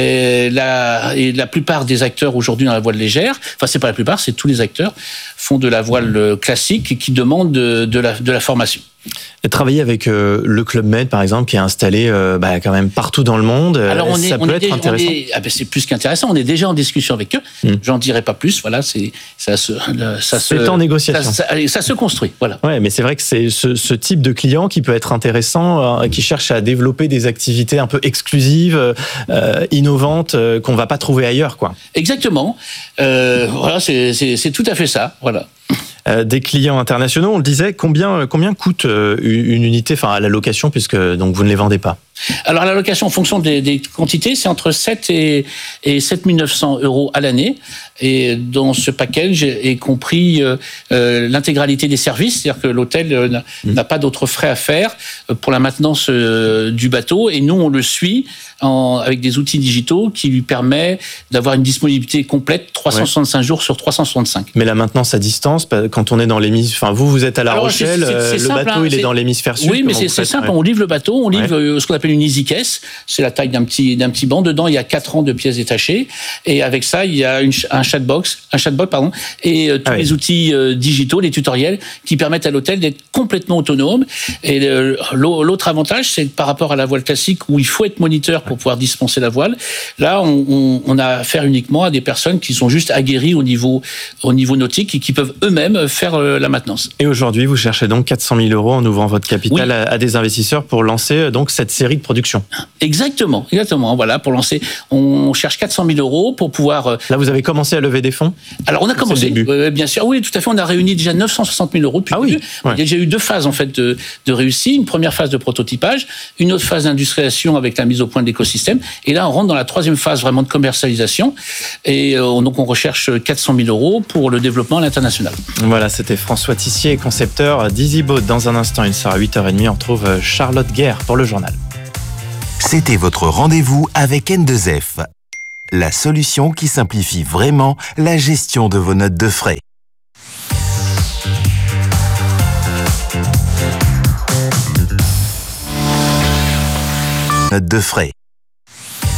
Et la, et la plupart des acteurs aujourd'hui dans la voile légère, enfin c'est pas la plupart, c'est tous les acteurs font de la voile classique et qui demandent de, de, la, de la formation. Et travailler avec euh, le Club Med, par exemple, qui est installé euh, bah, quand même partout dans le monde, Alors on ça est, peut on être est, intéressant. On est, ah ben c'est plus qu'intéressant. On est déjà en discussion avec eux. Mmh. J'en dirai pas plus. Voilà, c'est ça se, ça c'est se, en négociation. Ça, ça, ça se construit. Voilà. Ouais, mais c'est vrai que c'est ce, ce type de client qui peut être intéressant, euh, qui cherche à développer des activités un peu exclusives, euh, innovantes, euh, qu'on va pas trouver ailleurs, quoi. Exactement. Euh, voilà, c'est, c'est, c'est tout à fait ça. Voilà. Des clients internationaux, on le disait, combien, combien coûte une unité, enfin à la location, puisque donc vous ne les vendez pas ? Alors la location en fonction des, des quantités, c'est entre sept et, et sept mille neuf cents euros à l'année. Et dans ce package est compris euh, euh, l'intégralité des services, c'est-à-dire que l'hôtel euh, n'a, mmh. n'a pas d'autres frais à faire pour la maintenance euh, du bateau. Et nous, on le suit en, avec des outils digitaux qui lui permet d'avoir une disponibilité complète trois cent soixante-cinq ouais. jours sur trois cent soixante-cinq. Mais la maintenance à distance, quand on est dans l'hémisphère, enfin vous, vous êtes à La Alors, Rochelle, c'est, c'est, c'est le simple, bateau, hein, il est, est dans l'hémisphère sud. Oui, mais c'est, c'est simple, ouais. on livre le bateau, on livre ouais. ce qu'on appelle une easy case, c'est la taille d'un petit, d'un petit banc. Dedans, il y a quatre rangs de pièces détachées. Et avec ça, il y a une, un chatbox, un chatbot, pardon, et euh, tous ah oui. les outils euh, digitaux, les tutoriels, qui permettent à l'hôtel d'être complètement autonome. Et le, l'autre avantage, c'est que par rapport à la voile classique, où il faut être moniteur pour pouvoir dispenser la voile, là, on, on, on a affaire uniquement à des personnes qui sont juste aguerries au niveau, au niveau nautique et qui peuvent eux-mêmes faire euh, la maintenance. Et aujourd'hui, vous cherchez donc quatre cent mille euros en ouvrant votre capital oui. à, à des investisseurs pour lancer donc cette série de production. Exactement, exactement. Voilà, pour lancer, on cherche quatre cent mille euros pour pouvoir. Là, vous avez commencé à lever des fonds. Alors, on a commencé. C'est le début. Euh, bien sûr, oui, tout à fait. On a réuni déjà neuf cent soixante mille euros depuis ah le début. Oui. Ouais. Il y a déjà eu deux phases en fait de, de réussite. Une première phase de prototypage, une autre phase d'industrialisation avec la mise au point de l'écosystème. Et là, on rentre dans la troisième phase vraiment de commercialisation. Et euh, donc, on recherche quatre cent mille euros pour le développement à l'international. Voilà, c'était François Tissier, concepteur d'EasyBoat. Dans un instant, il sera à huit heures trente. On retrouve Charlotte Guerre pour le journal. C'était votre rendez-vous avec N deux F, la solution qui simplifie vraiment la gestion de vos notes de frais. Notes de frais.